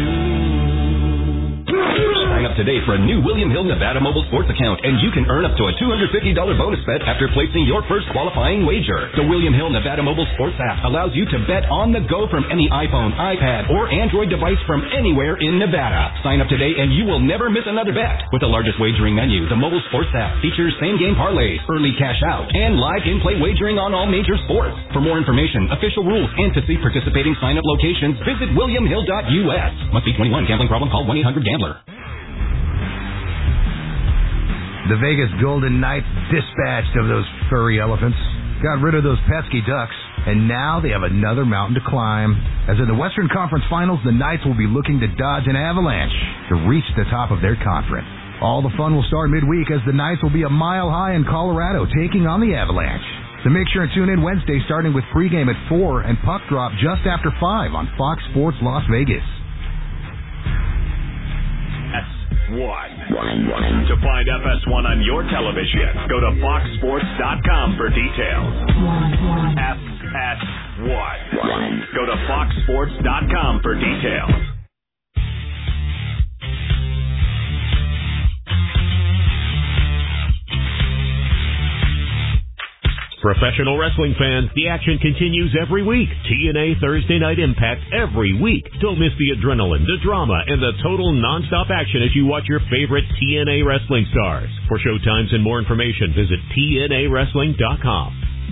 Speaker 16: Sign up today for a new William Hill Nevada mobile sports account, and you can earn up to a $250 bonus bet after placing your first qualifying wager. The William Hill Nevada mobile sports app allows you to bet on the go from any iPhone, iPad, or Android device from anywhere in Nevada. Sign up today and you will never miss another bet. With the largest wagering menu, the mobile sports app features same-game parlays, early cash out, and live in-play wagering on all major sports. For more information, official rules, and to see participating sign-up locations, visit williamhill.us. Must be 21. Gambling problem? Call 1-800-GAMBLER.
Speaker 27: The Vegas Golden Knights dispatched of those furry elephants, got rid of those pesky ducks, and now they have another mountain to climb. As in the Western Conference Finals, the Knights will be looking to dodge an avalanche to reach the top of their conference. All the fun will start midweek as the Knights will be a mile high in Colorado taking on the Avalanche. So make sure and tune in Wednesday starting with pregame at 4 and puck drop just after 5 on Fox Sports Las Vegas.
Speaker 28: FS1. To find FS1 on your television, go to foxsports.com for details. FS1. Go to foxsports.com for details.
Speaker 23: Professional wrestling fans, the action continues every week. TNA Thursday Night Impact every week. Don't miss the adrenaline, the drama, and the total nonstop action as you watch your favorite TNA wrestling stars. For showtimes and more information, visit TNAWrestling.com.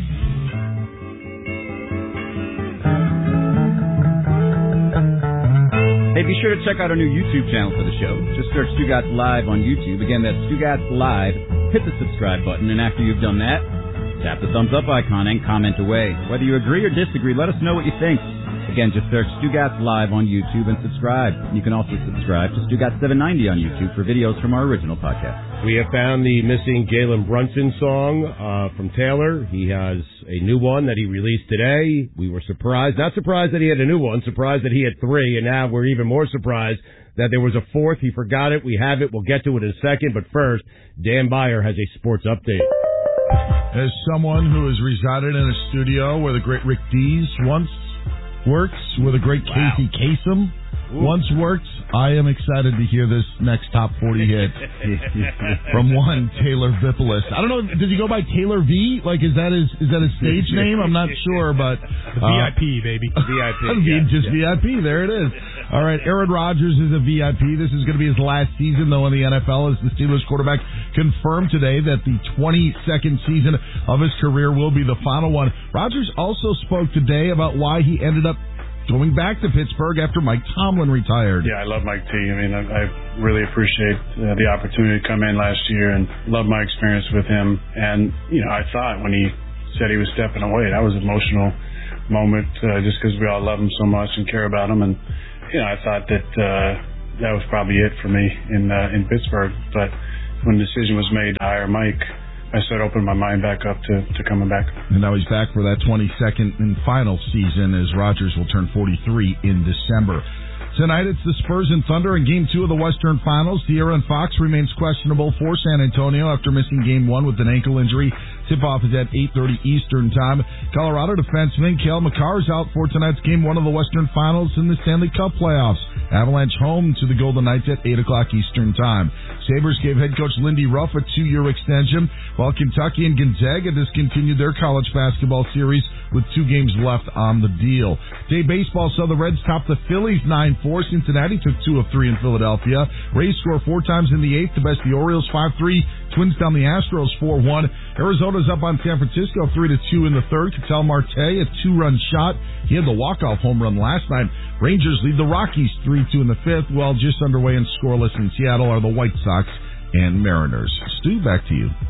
Speaker 2: Hey, be sure to check out our new YouTube channel for the show. Just search Stugotz Live on YouTube. Again, that's Stugotz Live. Hit the subscribe button, and after you've done that, tap the thumbs up icon and comment away. Whether you agree or disagree, let us know what you think. Again, just search Stugotz Live on YouTube and subscribe. You can also subscribe to Stugotz 790 on YouTube for videos from our original podcast.
Speaker 1: We have found the missing Jalen Brunson song from Taylor. He has a new one that he released today. We were surprised, not surprised that he had a new one, surprised that he had 3, and now we're even more surprised that there was a 4th. He forgot it. We have it. We'll get to it in a second, but first, Dan Beyer has a sports update.
Speaker 5: As someone who has resided in a studio where the great Rick Dees once worked, with the great Casey Kasem, once worked. I am excited to hear this next top 40 hit from one Taylor Vippolis. I don't know. Does he go by Taylor V? Like, is that his stage name? I'm not sure, but
Speaker 24: VIP, baby.
Speaker 5: VIP. Just VIP. There it is. All right. Aaron Rodgers is a VIP. This is going to be his last season, though, in the NFL as the Steelers quarterback. Confirmed today that the 22nd season of his career will be the final one. Rodgers also spoke today about why he ended up going back to Pittsburgh after Mike Tomlin retired.
Speaker 3: Yeah, I love Mike T. I mean, I really appreciate the opportunity to come in last year and love my experience with him. And, I thought when he said he was stepping away, that was an emotional moment just because we all love him so much and care about him. And, I thought that that was probably it for me in Pittsburgh. But when the decision was made to hire Mike, I started opening my mind back up to coming back.
Speaker 5: And now he's back for that 22nd and final season as Rodgers will turn 43 in December. Tonight it's the Spurs and Thunder in Game 2 of the Western Finals. De'Aaron Fox remains questionable for San Antonio after missing Game 1 with an ankle injury. Tip-off is at 8:30 Eastern Time. Colorado defenseman Cale Makar is out for tonight's Game 1 of the Western Finals in the Stanley Cup playoffs. Avalanche home to the Golden Knights at 8 o'clock Eastern Time. Sabres gave head coach Lindy Ruff a 2-year extension, while Kentucky and Gonzaga discontinued their college basketball series with 2 games left on the deal. Day baseball saw the Reds top the Phillies 9-4. Cincinnati took 2 of 3 in Philadelphia. Rays score 4 times in the 8th to best the Orioles 5-3. Twins down the Astros 4-1. Arizona's up on San Francisco 3-2 in the 3rd. Ketel Marte, a 2-run shot. He had the walk-off home run last night. Rangers lead the Rockies 3-2 in the 5th, while just underway and scoreless in Seattle are the White Sox and Mariners. Stu, back to you.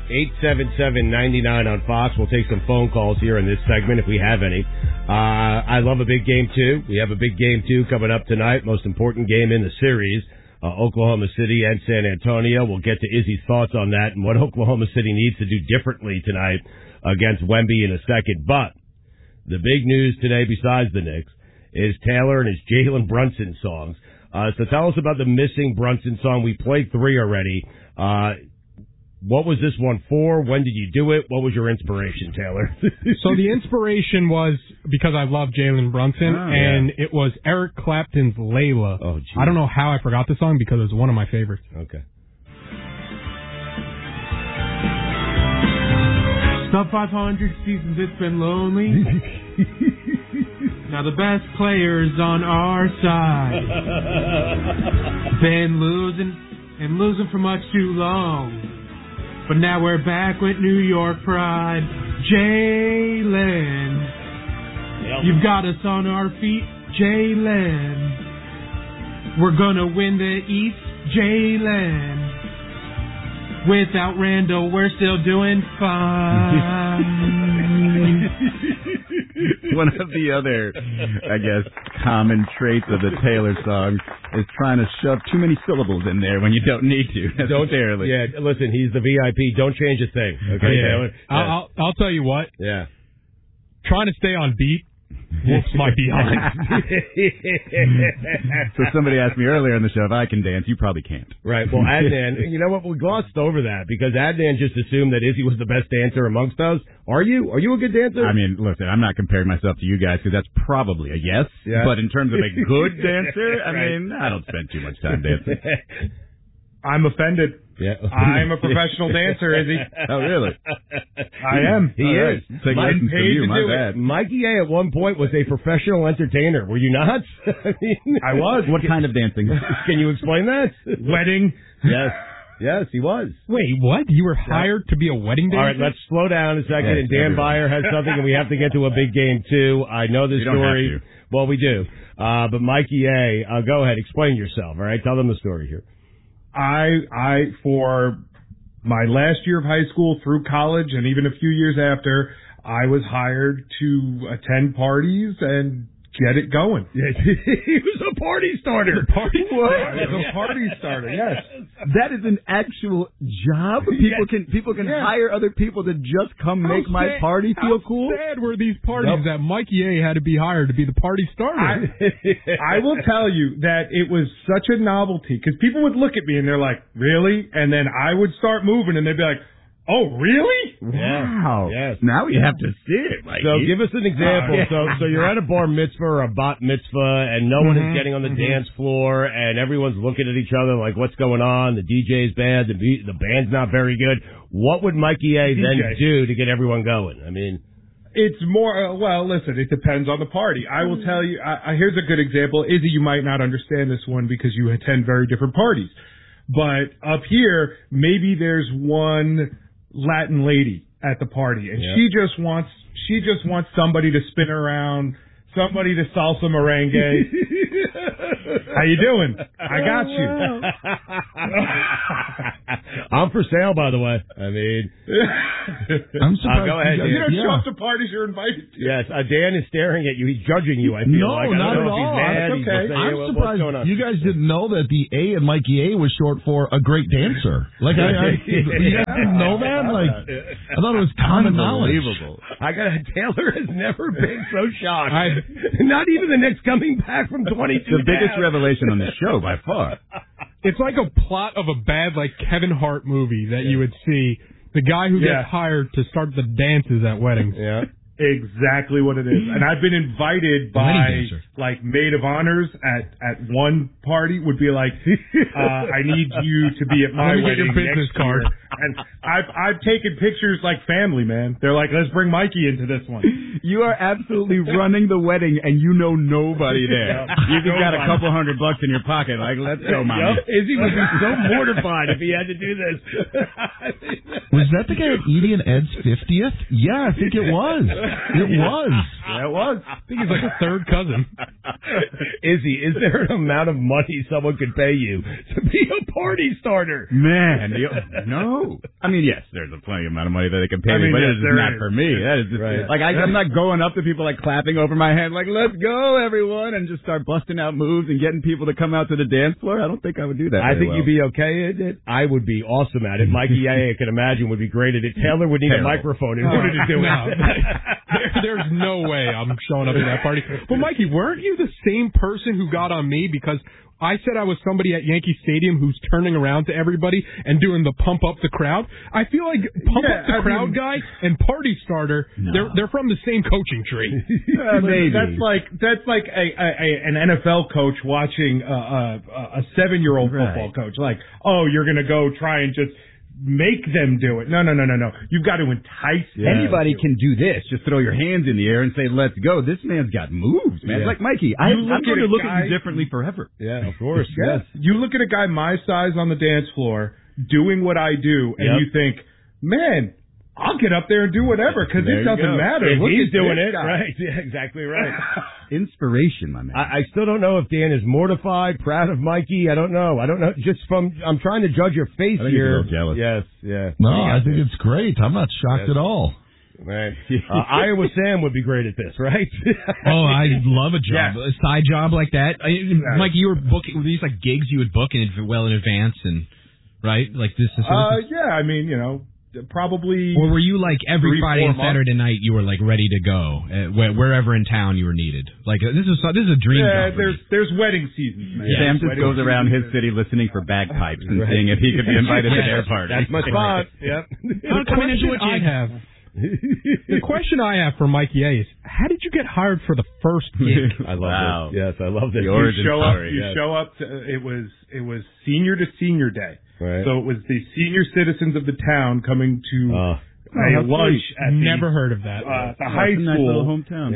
Speaker 1: 877-99 on Fox. We'll take some phone calls here in this segment if we have any. I love a big game, too. We have a big game, too, coming up tonight. Most important game in the series. Oklahoma City and San Antonio. We'll get to Izzy's thoughts on that and what Oklahoma City needs to do differently tonight against Wemby in a second. But the big news today, besides the Knicks, is Taylor and his Jalen Brunson songs. So tell us about the missing Brunson song. We played 3 already. What was this one for? When did you do it? What was your inspiration, Taylor?
Speaker 24: So the inspiration was because I love Jalen Brunson, and it was Eric Clapton's Layla.
Speaker 1: Oh, geez.
Speaker 24: I don't know how I forgot the song because it was one of my favorites.
Speaker 1: Okay.
Speaker 4: Sub 500 seasons, it's been lonely. Now the best players on our side. Been losing for much too long. But now we're back with New York pride. Jalen, you've got us on our feet. Jalen, we're gonna win the East. Jalen, without Randall, we're still doing fine.
Speaker 2: One of the other, I guess, common traits of the Taylor song is trying to shove too many syllables in there when you don't need to. Necessarily.
Speaker 1: Yeah, listen, he's the VIP. Don't change a thing. Okay, Taylor?
Speaker 24: Yeah. I'll tell you what.
Speaker 1: Yeah.
Speaker 24: Trying to stay on beat whoops my behind.
Speaker 2: So somebody asked me earlier in the show if I can dance. You probably can't.
Speaker 1: Right. Well, Adnan, you know what? We glossed over that because Adnan just assumed that Izzy was the best dancer amongst us. Are you? Are you a good dancer?
Speaker 2: I mean, listen, I'm not comparing myself to you guys because that's probably a yes.
Speaker 1: Yeah.
Speaker 2: But in terms of a good dancer, I mean, I don't spend too much time dancing.
Speaker 12: I'm offended.
Speaker 1: Yeah.
Speaker 12: I'm a professional dancer, Izzy.
Speaker 2: Oh, really?
Speaker 12: I am.
Speaker 1: He is.
Speaker 2: Take lessons from you, my bad.
Speaker 1: Mikey A at one point was a professional entertainer. Were you not?
Speaker 12: I was.
Speaker 2: What kind of dancing?
Speaker 1: Can you explain that?
Speaker 12: Wedding.
Speaker 1: Yes. Yes, he was.
Speaker 24: Wait, what? You were hired to be a wedding dancer?
Speaker 1: All right, let's slow down a second. And Dan Byer has something, and we have to get to a big game, too. I know this story.
Speaker 2: Don't have to.
Speaker 1: Well, we do. But Mikey A, go ahead. Explain yourself, all right? Tell them the story here.
Speaker 12: I for my last year of high school through college and even a few years after, I was hired to attend parties and get it going.
Speaker 1: He was a party starter.
Speaker 12: I was a party starter, yes.
Speaker 2: That is an actual job? People can hire other people to just come make my party feel cool?
Speaker 24: How sad were these parties that Mikey A had to be hired to be the party starter?
Speaker 12: I will tell you that it was such a novelty because people would look at me and they're like, really? And then I would start moving and they'd be like, Oh, really?
Speaker 2: Wow.
Speaker 1: Yes.
Speaker 2: Now we have to see it, Mikey.
Speaker 1: So give us an example. So you're at a bar mitzvah or a bat mitzvah, and no one is getting on the dance floor, and everyone's looking at each other like, what's going on? The DJ's bad. The band's not very good. What would Mikey A then do to get everyone going? I mean...
Speaker 12: It's more, well, listen, it depends on the party. I will tell you, here's a good example. Izzy, you might not understand this one because you attend very different parties. But up here, maybe there's one Latin lady at the party, and she just wants somebody to spin around, somebody to salsa merengue. How you doing? I got you.
Speaker 1: I'm for sale, by the way. I mean,
Speaker 5: I'm surprised.
Speaker 1: Go ahead.
Speaker 12: You don't show up to parties you're invited to.
Speaker 1: Yes, Dan is staring at you. He's judging you. I feel
Speaker 5: no,
Speaker 1: like.
Speaker 5: not
Speaker 1: I don't
Speaker 5: at
Speaker 1: know
Speaker 5: all.
Speaker 1: If he's mad.
Speaker 12: That's okay.
Speaker 5: I'm surprised you guys didn't know that the A in Mikey A was short for a great dancer. Like you guys didn't know that? Like I thought it was common knowledge.
Speaker 2: Unbelievable.
Speaker 1: Taylor has never been so shocked. Not even the next coming back from 22.
Speaker 2: The biggest revelation on the show by far.
Speaker 4: It's like a plot of a bad, like, Kevin Hart movie that you would see. The guy who gets hired to start the dances at weddings.
Speaker 1: Yeah.
Speaker 12: Exactly what it is. And I've been invited by, like, maid of honors at one party would be like, I need you to be at my wedding
Speaker 4: your business
Speaker 12: next
Speaker 4: card.
Speaker 12: year. And I've taken pictures like family, man. They're like, let's bring Mikey into this one.
Speaker 2: You are absolutely running the wedding, and you know nobody there. You just got a couple $100 in your pocket. Like, let's go, Mama.
Speaker 1: Izzy would be so mortified if he had to do this.
Speaker 5: Was that the guy at Edie and Ed's 50th? Yeah, I think it was. It was.
Speaker 1: Yeah, it was.
Speaker 4: I think he's like a third cousin.
Speaker 1: Izzy, is there an amount of money someone could pay you to be a party starter?
Speaker 2: Man, no. I mean, yes, there's a plenty amount of money that they can pay me, but it is not for me. That is just, like, I'm not going up to people like clapping over my head like, let's go, everyone, and just start busting out moves and getting people to come out to the dance floor. I don't think I would do that.
Speaker 1: I think you'd be okay at it. I would be awesome at it. Mikey, I can imagine, would be great at it. Taylor would need a microphone in order to do it.
Speaker 4: There's no way I'm showing up to that party. But Mikey, weren't you the same person who got on me because I said I was somebody at Yankee Stadium who's turning around to everybody and doing the pump up the crowd? I feel like pump up the crowd guy and party starter, they're from the same coaching tree.
Speaker 12: Maybe. That's like an NFL coach watching a 7-year-old football coach. Like, oh, you're going to go try and just make them do it. No. You've got to entice them.
Speaker 2: Anybody can do this. Just throw your hands in the air and say, let's go. This man's got moves, man. Like, Mikey, I'm going to look at you differently forever.
Speaker 1: Yeah, of course.
Speaker 12: Yes. You look at a guy my size on the dance floor doing what I do, and you think, man, I'll get up there and do whatever because it doesn't matter.
Speaker 1: If he's doing it,
Speaker 12: guy.
Speaker 1: right? Yeah, exactly right.
Speaker 2: Inspiration, my man.
Speaker 1: I still don't know if Dan is mortified, proud of Mikey. I don't know. Just I'm trying to judge your face here.
Speaker 2: He's a little jealous.
Speaker 1: Yes, yeah.
Speaker 5: No, I think it's great. I'm not shocked at all.
Speaker 1: Man, Iowa Sam would be great at this, right?
Speaker 11: I love a job, a side job like that. Mike, you were booking these like gigs you would book in advance, and right, like this.
Speaker 12: Yeah, I mean, probably.
Speaker 11: Or were you like every Friday and Saturday night you were like ready to go wherever in town you were needed? Like this is a dream job.
Speaker 12: There's wedding seasons. Man.
Speaker 2: Sam just goes around his city listening for bagpipes and seeing if he could be invited to their party.
Speaker 1: That's my spot. Yep.
Speaker 4: The question I have for Mikey A is, how did you get hired for the first gig?
Speaker 1: I love this. Yes, I love this.
Speaker 12: You show up to, it was senior to senior day. Right. So it was the senior citizens of the town coming to a lunch at
Speaker 4: never heard of that.
Speaker 12: The high school
Speaker 2: hometown.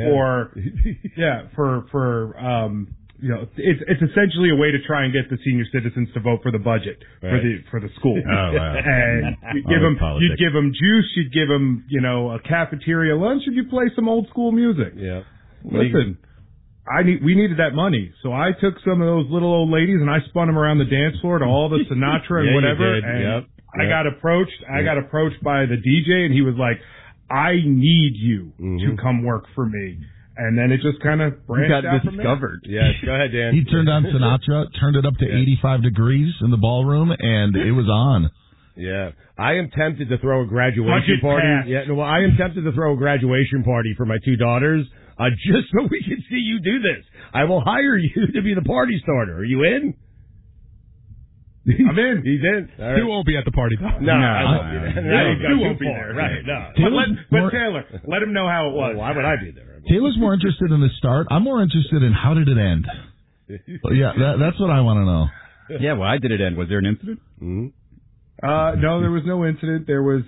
Speaker 12: It's essentially a way to try and get the senior citizens to vote for the budget for the school.
Speaker 2: Oh, wow.
Speaker 12: And you'd give them juice, you'd give them a cafeteria lunch, and you'd play some old school music.
Speaker 1: Yeah.
Speaker 12: Listen, we needed that money, so I took some of those little old ladies and I spun them around the dance floor to all the Sinatra and whatever. And I got approached. I got approached by the DJ, and he was like, "I need you to come work for me." And then it just kind of branched out from there.
Speaker 1: Yes, go ahead, Dan.
Speaker 5: He turned on Sinatra, turned it up to 85 degrees in the ballroom, and it was on.
Speaker 1: Yeah. I am tempted to throw a graduation party. Yeah, no, well, I am tempted to throw a graduation party for my two daughters, just so we can see you do this. I will hire you to be the party starter. Are you in?
Speaker 12: I'm in.
Speaker 1: He's in. All right.
Speaker 4: Stu won't be at the party, though.
Speaker 1: No, I won't be there.
Speaker 12: Stu won't be there. Right. No. But Taylor, let him know how it was.
Speaker 1: Why would I be there?
Speaker 5: Taylor's more interested in the start. I'm more interested in how did it end. Yeah, that's what I want to know.
Speaker 2: Yeah, why did it end? Was there an incident?
Speaker 1: Mm-hmm.
Speaker 12: No, there was no incident. There was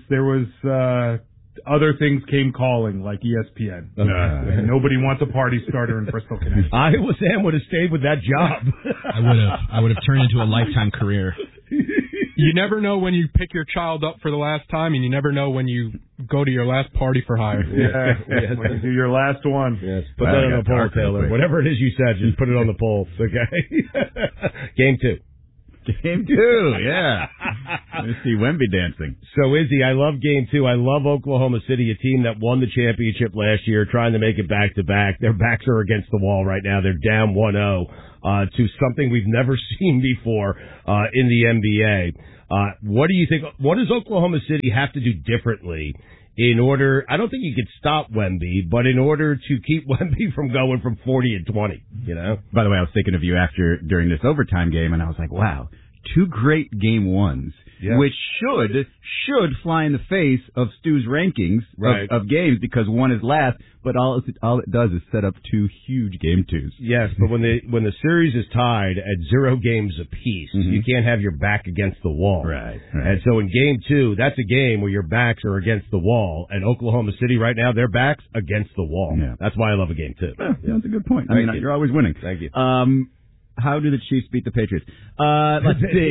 Speaker 12: other things came calling, like ESPN. And nobody wants a party starter in Bristol, Connecticut.
Speaker 1: Iowa Sam would have stayed with that job.
Speaker 11: I would have turned into a lifetime career.
Speaker 4: You never know when you pick your child up for the last time, and you never know when you go to your last party for hire.
Speaker 12: Yeah, when you do your last one.
Speaker 1: Yes, put that on the poll, Taylor. Whatever it is you said, just put it on the poll, okay? Game 2.
Speaker 2: Game 2, yeah. Let's see Wemby dancing.
Speaker 1: So, Izzy, I love Game 2. I love Oklahoma City, a team that won the championship last year, trying to make it back-to-back. Their backs are against the wall right now. They're down 1-0 to something we've never seen before in the NBA. What do you think? What does Oklahoma City have to do differently in order, I don't think you could stop Wemby, but in order to keep Wemby from going from 40 and 20, you know?
Speaker 2: By the way, I was thinking of you during this overtime game, and I was like, wow, 2 great game ones, which should fly in the face of Stu's rankings of games because one is last, but all it does is set up 2 huge game 2s.
Speaker 1: Yes, but when the series is tied at 0 games apiece, you can't have your back against the wall.
Speaker 2: Right.
Speaker 1: And so in Game 2, that's a game where your backs are against the wall, and Oklahoma City right now, their backs against the wall.
Speaker 2: Yeah.
Speaker 1: That's why I love a Game 2.
Speaker 2: Yeah, that's a good point. I mean, you're always winning.
Speaker 1: Thank you.
Speaker 2: How do the Chiefs beat the Patriots? Let's see.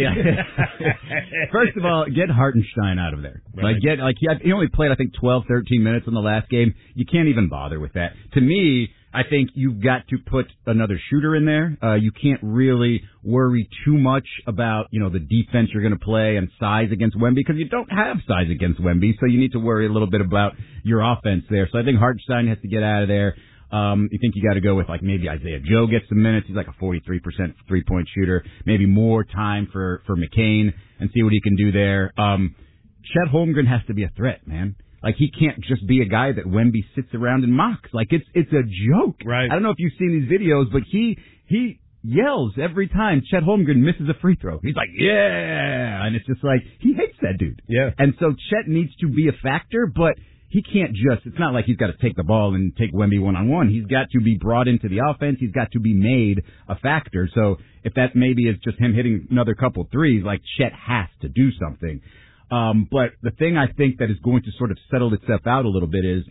Speaker 2: First of all, get Hartenstein out of there.
Speaker 1: Right.
Speaker 2: He only played, I think, 12, 13 minutes in the last game. You can't even bother with that. To me, I think you've got to put another shooter in there. You can't really worry too much about, the defense you're going to play and size against Wemby because you don't have size against Wemby, so you need to worry a little bit about your offense there. So I think Hartenstein has to get out of there. You think you got to go with maybe Isaiah Joe gets some minutes. He's like a 43% 3-point shooter. Maybe more time for McCain and see what he can do there. Chet Holmgren has to be a threat, man. He can't just be a guy that Wemby sits around and mocks. It's a joke.
Speaker 1: Right.
Speaker 2: I don't know if you've seen these videos, but he yells every time Chet Holmgren misses a free throw. He's like, yeah! And it's just he hates that dude.
Speaker 1: Yeah.
Speaker 2: And so Chet needs to be a factor, but he can't it's not like he's got to take the ball and take Wemby one-on-one. He's got to be brought into the offense. He's got to be made a factor. So if that maybe is just him hitting another couple threes, Chet has to do something. But the thing I think that is going to sort of settle itself out a little bit is,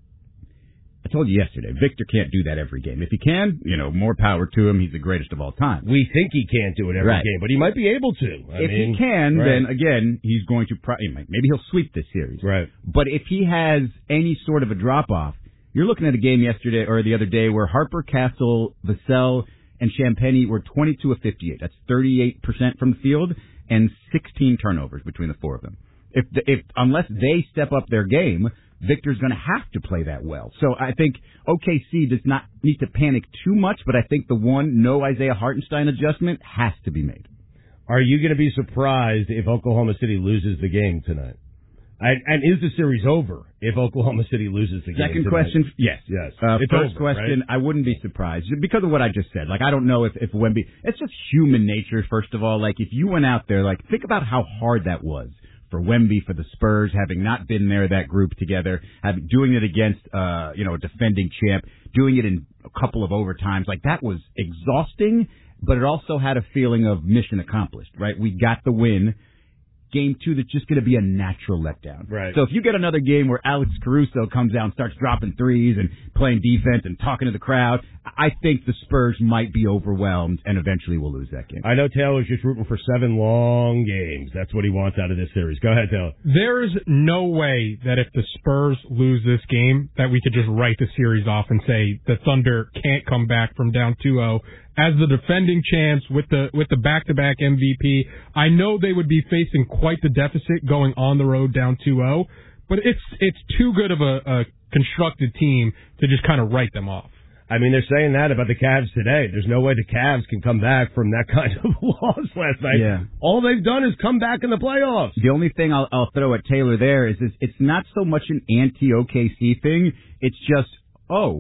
Speaker 2: I told you yesterday, Victor can't do that every game. If he can, more power to him. He's the greatest of all time.
Speaker 1: We think he can't do it every game, but he might be able to.
Speaker 2: If he can, then again, he's going to maybe he'll sweep this series.
Speaker 1: Right.
Speaker 2: But if he has any sort of a drop-off, you're looking at a game yesterday or the other day where Harper, Castle, Vassell, and Champagny were 22 of 58. That's 38% from the field and 16 turnovers between the 4 of them. Unless they step up their game, Victor's going to have to play that well. So I think OKC does not need to panic too much, but I think the no Isaiah Hartenstein adjustment has to be made.
Speaker 1: Are you going to be surprised if Oklahoma City loses the game tonight? And is the series over if Oklahoma City loses the game?
Speaker 2: Second question, yes.
Speaker 1: It's
Speaker 2: first
Speaker 1: over,
Speaker 2: question,
Speaker 1: right?
Speaker 2: I wouldn't be surprised because of what I just said. I don't know if Wemby, it's just human nature, first of all. If you went out there, think about how hard that was for Wemby, for the Spurs, having not been there, that group together, doing it against, a defending champ, doing it in a couple of overtimes. That was exhausting, but it also had a feeling of mission accomplished, right? We got the win. Game 2 that's just going to be a natural letdown.
Speaker 1: Right.
Speaker 2: So if you get another game where Alex Caruso comes out and starts dropping threes and playing defense and talking to the crowd, I think the Spurs might be overwhelmed and eventually will lose that game.
Speaker 1: I know Taylor's just rooting for 7 long games. That's what he wants out of this series. Go ahead, Taylor.
Speaker 4: There is no way that if the Spurs lose this game that we could just write the series off and say the Thunder can't come back from down 2-0. As the defending champs with the back-to-back MVP, I know they would be facing quite the deficit going on the road down 2-0, but it's too good of a constructed team to just kind of write them off.
Speaker 1: I mean, they're saying that about the Cavs today. There's no way the Cavs can come back from that kind of loss last night.
Speaker 2: Yeah.
Speaker 1: All they've done is come back in the playoffs.
Speaker 2: The only thing I'll throw at Taylor there is it's not so much an anti-OKC thing. It's just,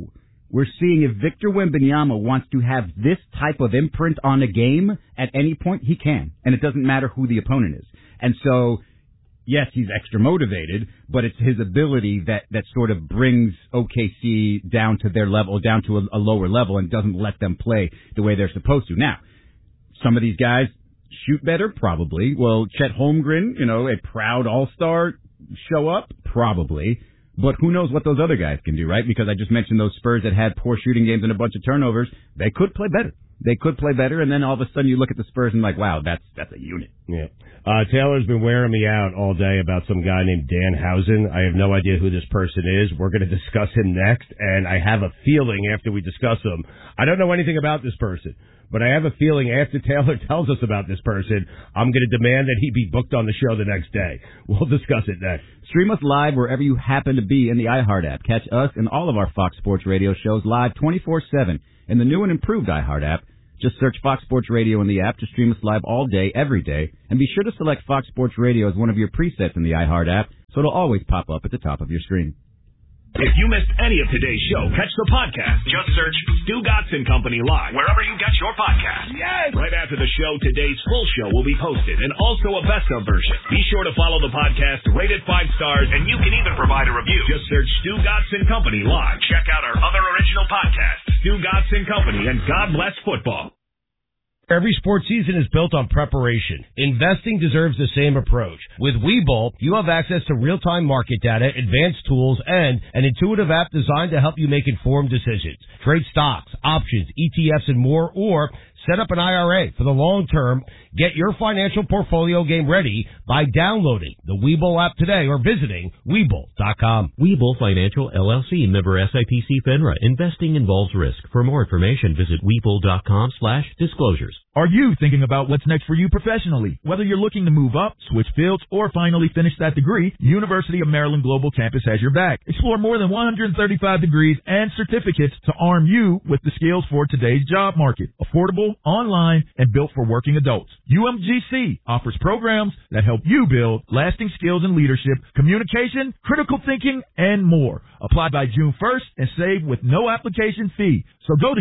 Speaker 2: we're seeing if Victor Wembanyama wants to have this type of imprint on a game at any point, he can. And it doesn't matter who the opponent is. And so, yes, he's extra motivated, but it's his ability that sort of brings OKC down to their level, down to a lower level, and doesn't let them play the way they're supposed to. Now, some of these guys shoot better, probably. Will Chet Holmgren, a proud all-star, show up? Probably. But who knows what those other guys can do, right? Because I just mentioned those Spurs that had poor shooting games and a bunch of turnovers. They could play better. And then all of a sudden you look at the Spurs and like, wow, that's a unit.
Speaker 1: Yeah. Taylor's been wearing me out all day about some guy named Dan Housen. I have no idea who this person is. We're going to discuss him next, and I have a feeling after we discuss him, I don't know anything about this person, but I have a feeling after Taylor tells us about this person, I'm going to demand that he be booked on the show the next day. We'll discuss it next.
Speaker 2: Stream us live wherever you happen to be in the iHeart app. Catch us and all of our Fox Sports Radio shows live 24/7 in the new and improved iHeart app. Just search Fox Sports Radio in the app to stream us live all day, every day. And be sure to select Fox Sports Radio as one of your presets in the iHeart app, so it'll always pop up at the top of your screen.
Speaker 28: If you missed any of today's show, catch the podcast. Just search Stu Gotson Company Live, wherever you get your podcast. Yes! Right after the show, today's full show will be posted, and also a best-of version. Be sure to follow the podcast, rate it 5 stars, and you can even provide a review. Just search Stu Gotson Company Live. Check out our other original podcasts, Stu Gotson Company, and God Bless Football.
Speaker 1: Every sports season is built on preparation. Investing deserves the same approach. With Webull, you have access to real-time market data, advanced tools, and an intuitive app designed to help you make informed decisions. Trade stocks, options, ETFs, and more, or set up an IRA for the long term. Get your financial portfolio game ready by downloading the Webull app today or visiting Webull.com.
Speaker 13: Webull Financial LLC, member SIPC FINRA. Investing involves risk. For more information, visit Webull.com/disclosures.
Speaker 14: Are you thinking about what's next for you professionally? Whether you're looking to move up, switch fields, or finally finish that degree, University of Maryland Global Campus has your back. Explore more than 135 degrees and certificates to arm you with the skills for today's job market. Affordable, online, and built for working adults. UMGC offers programs that help you build lasting skills in leadership, communication, critical thinking, and more. Apply by June 1st and save with no application fee. So go to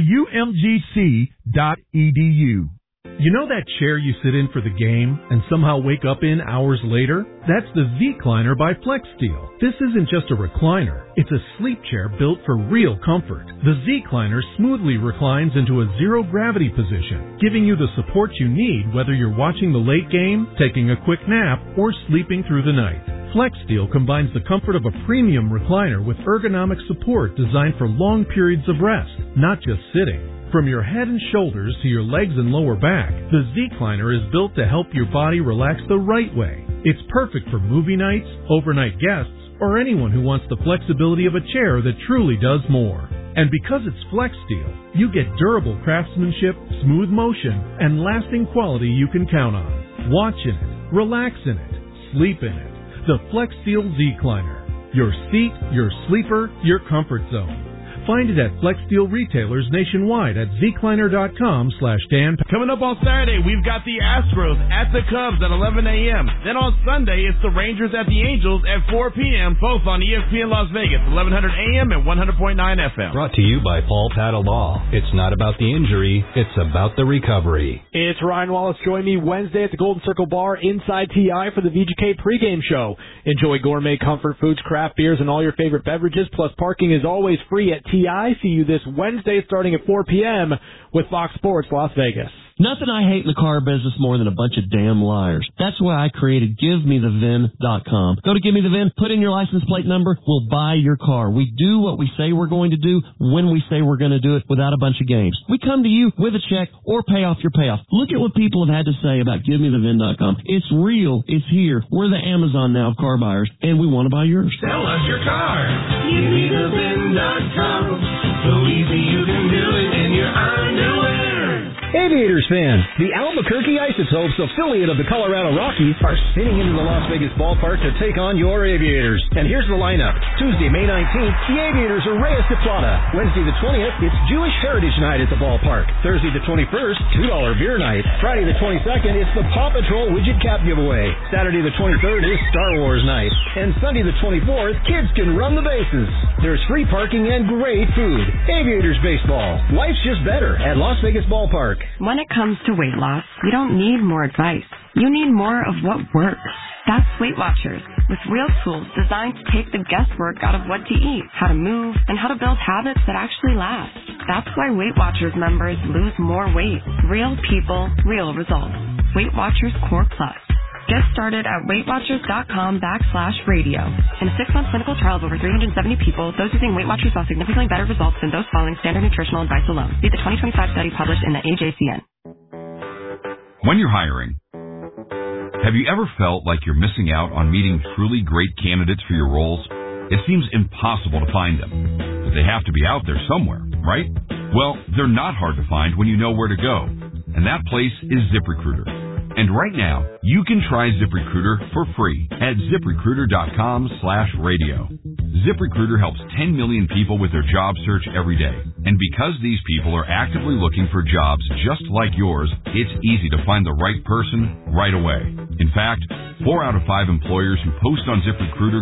Speaker 14: umgc.edu.
Speaker 15: You know that chair you sit in for the game and somehow wake up in hours later? That's the Z-Cliner by FlexSteel. This isn't just a recliner. It's a sleep chair built for real comfort. The Z-Cliner smoothly reclines into a zero-gravity position, giving you the support you need whether you're watching the late game, taking a quick nap, or sleeping through the night. FlexSteel combines the comfort of a premium recliner with ergonomic support designed for long periods of rest, not just sitting. From your head and shoulders to your legs and lower back, the Z-Cliner is built to help your body relax the right way. It's perfect for movie nights, overnight guests, or anyone who wants the flexibility of a chair that truly does more. And because it's FlexSteel, you get durable craftsmanship, smooth motion, and lasting quality you can count on. Watch in it, relax in it, sleep in it. The FlexSteel Z-Cliner. Your seat, your sleeper, your comfort zone. Find it at FlexSteel retailers nationwide at zcliner.com/Dan.
Speaker 17: Coming up on Saturday, we've got the Astros at the Cubs at 11 a.m. Then on Sunday, it's the Rangers at the Angels at 4 p.m., both on ESPN Las Vegas, 1100 a.m. and 100.9 FM.
Speaker 19: Brought to you by Paul Paddle Law. It's not about the injury, it's about the recovery.
Speaker 24: It's Ryan Wallace. Join me Wednesday at the Golden Circle Bar inside TI for the VGK pregame show. Enjoy gourmet comfort foods, craft beers, and all your favorite beverages, plus parking is always free at TI. See you this Wednesday starting at 4 p.m. with Fox Sports Las Vegas.
Speaker 20: Nothing I hate in the car business more than a bunch of damn liars. That's why I created GiveMeTheVIN.com. Go to Give Me the VIN, put in your license plate number, we'll buy your car. We do what we say we're going to do when we say we're going to do it without a bunch of games. We come to you with a check or pay off your payoff. Look at what people have had to say about GiveMeTheVIN.com. It's real. It's here. We're the Amazon now of car buyers, and we want to buy yours.
Speaker 26: Sell us your car. GiveMeTheVIN.com. So easy you can do it in your underwear.
Speaker 24: It
Speaker 6: Aviators fans, the Albuquerque Isotopes, affiliate of the Colorado Rockies, are spinning into the Las Vegas ballpark to take on your Aviators. And here's the lineup. Tuesday, May 19th, the Aviators are Reyes de Plata. Wednesday the 20th, it's Jewish Heritage Night at the ballpark. Thursday the 21st, $2 beer night. Friday the 22nd, it's the Paw Patrol widget cap giveaway. Saturday the 23rd is Star Wars night. And Sunday the 24th, kids can run the bases. There's free parking and great food. Aviators baseball. Life's just better at Las Vegas Ballpark.
Speaker 7: When it comes to weight loss, you don't need more advice. You need more of what works. That's Weight Watchers, with real tools designed to take the guesswork out of what to eat, how to move, and how to build habits that actually last. That's why Weight Watchers members lose more weight. Real people, real results. Weight Watchers Core Plus. Get started at WeightWatchers.com/radio. In a 6-month clinical trial of over 370 people, those using Weight Watchers saw significantly better results than those following standard nutritional advice alone. See the 2025 study published in the AJCN.
Speaker 8: When you're hiring, have you ever felt like you're missing out on meeting truly great candidates for your roles? It seems impossible to find them, but they have to be out there somewhere, right? Well, they're not hard to find when you know where to go, and that place is ZipRecruiter. And right now, you can try ZipRecruiter for free at ZipRecruiter.com/radio. ZipRecruiter helps 10 million people with their job search every day. And because these people are actively looking for jobs just like yours, it's easy to find the right person right away. In fact, 4 out of 5 employers who post on ZipRecruiter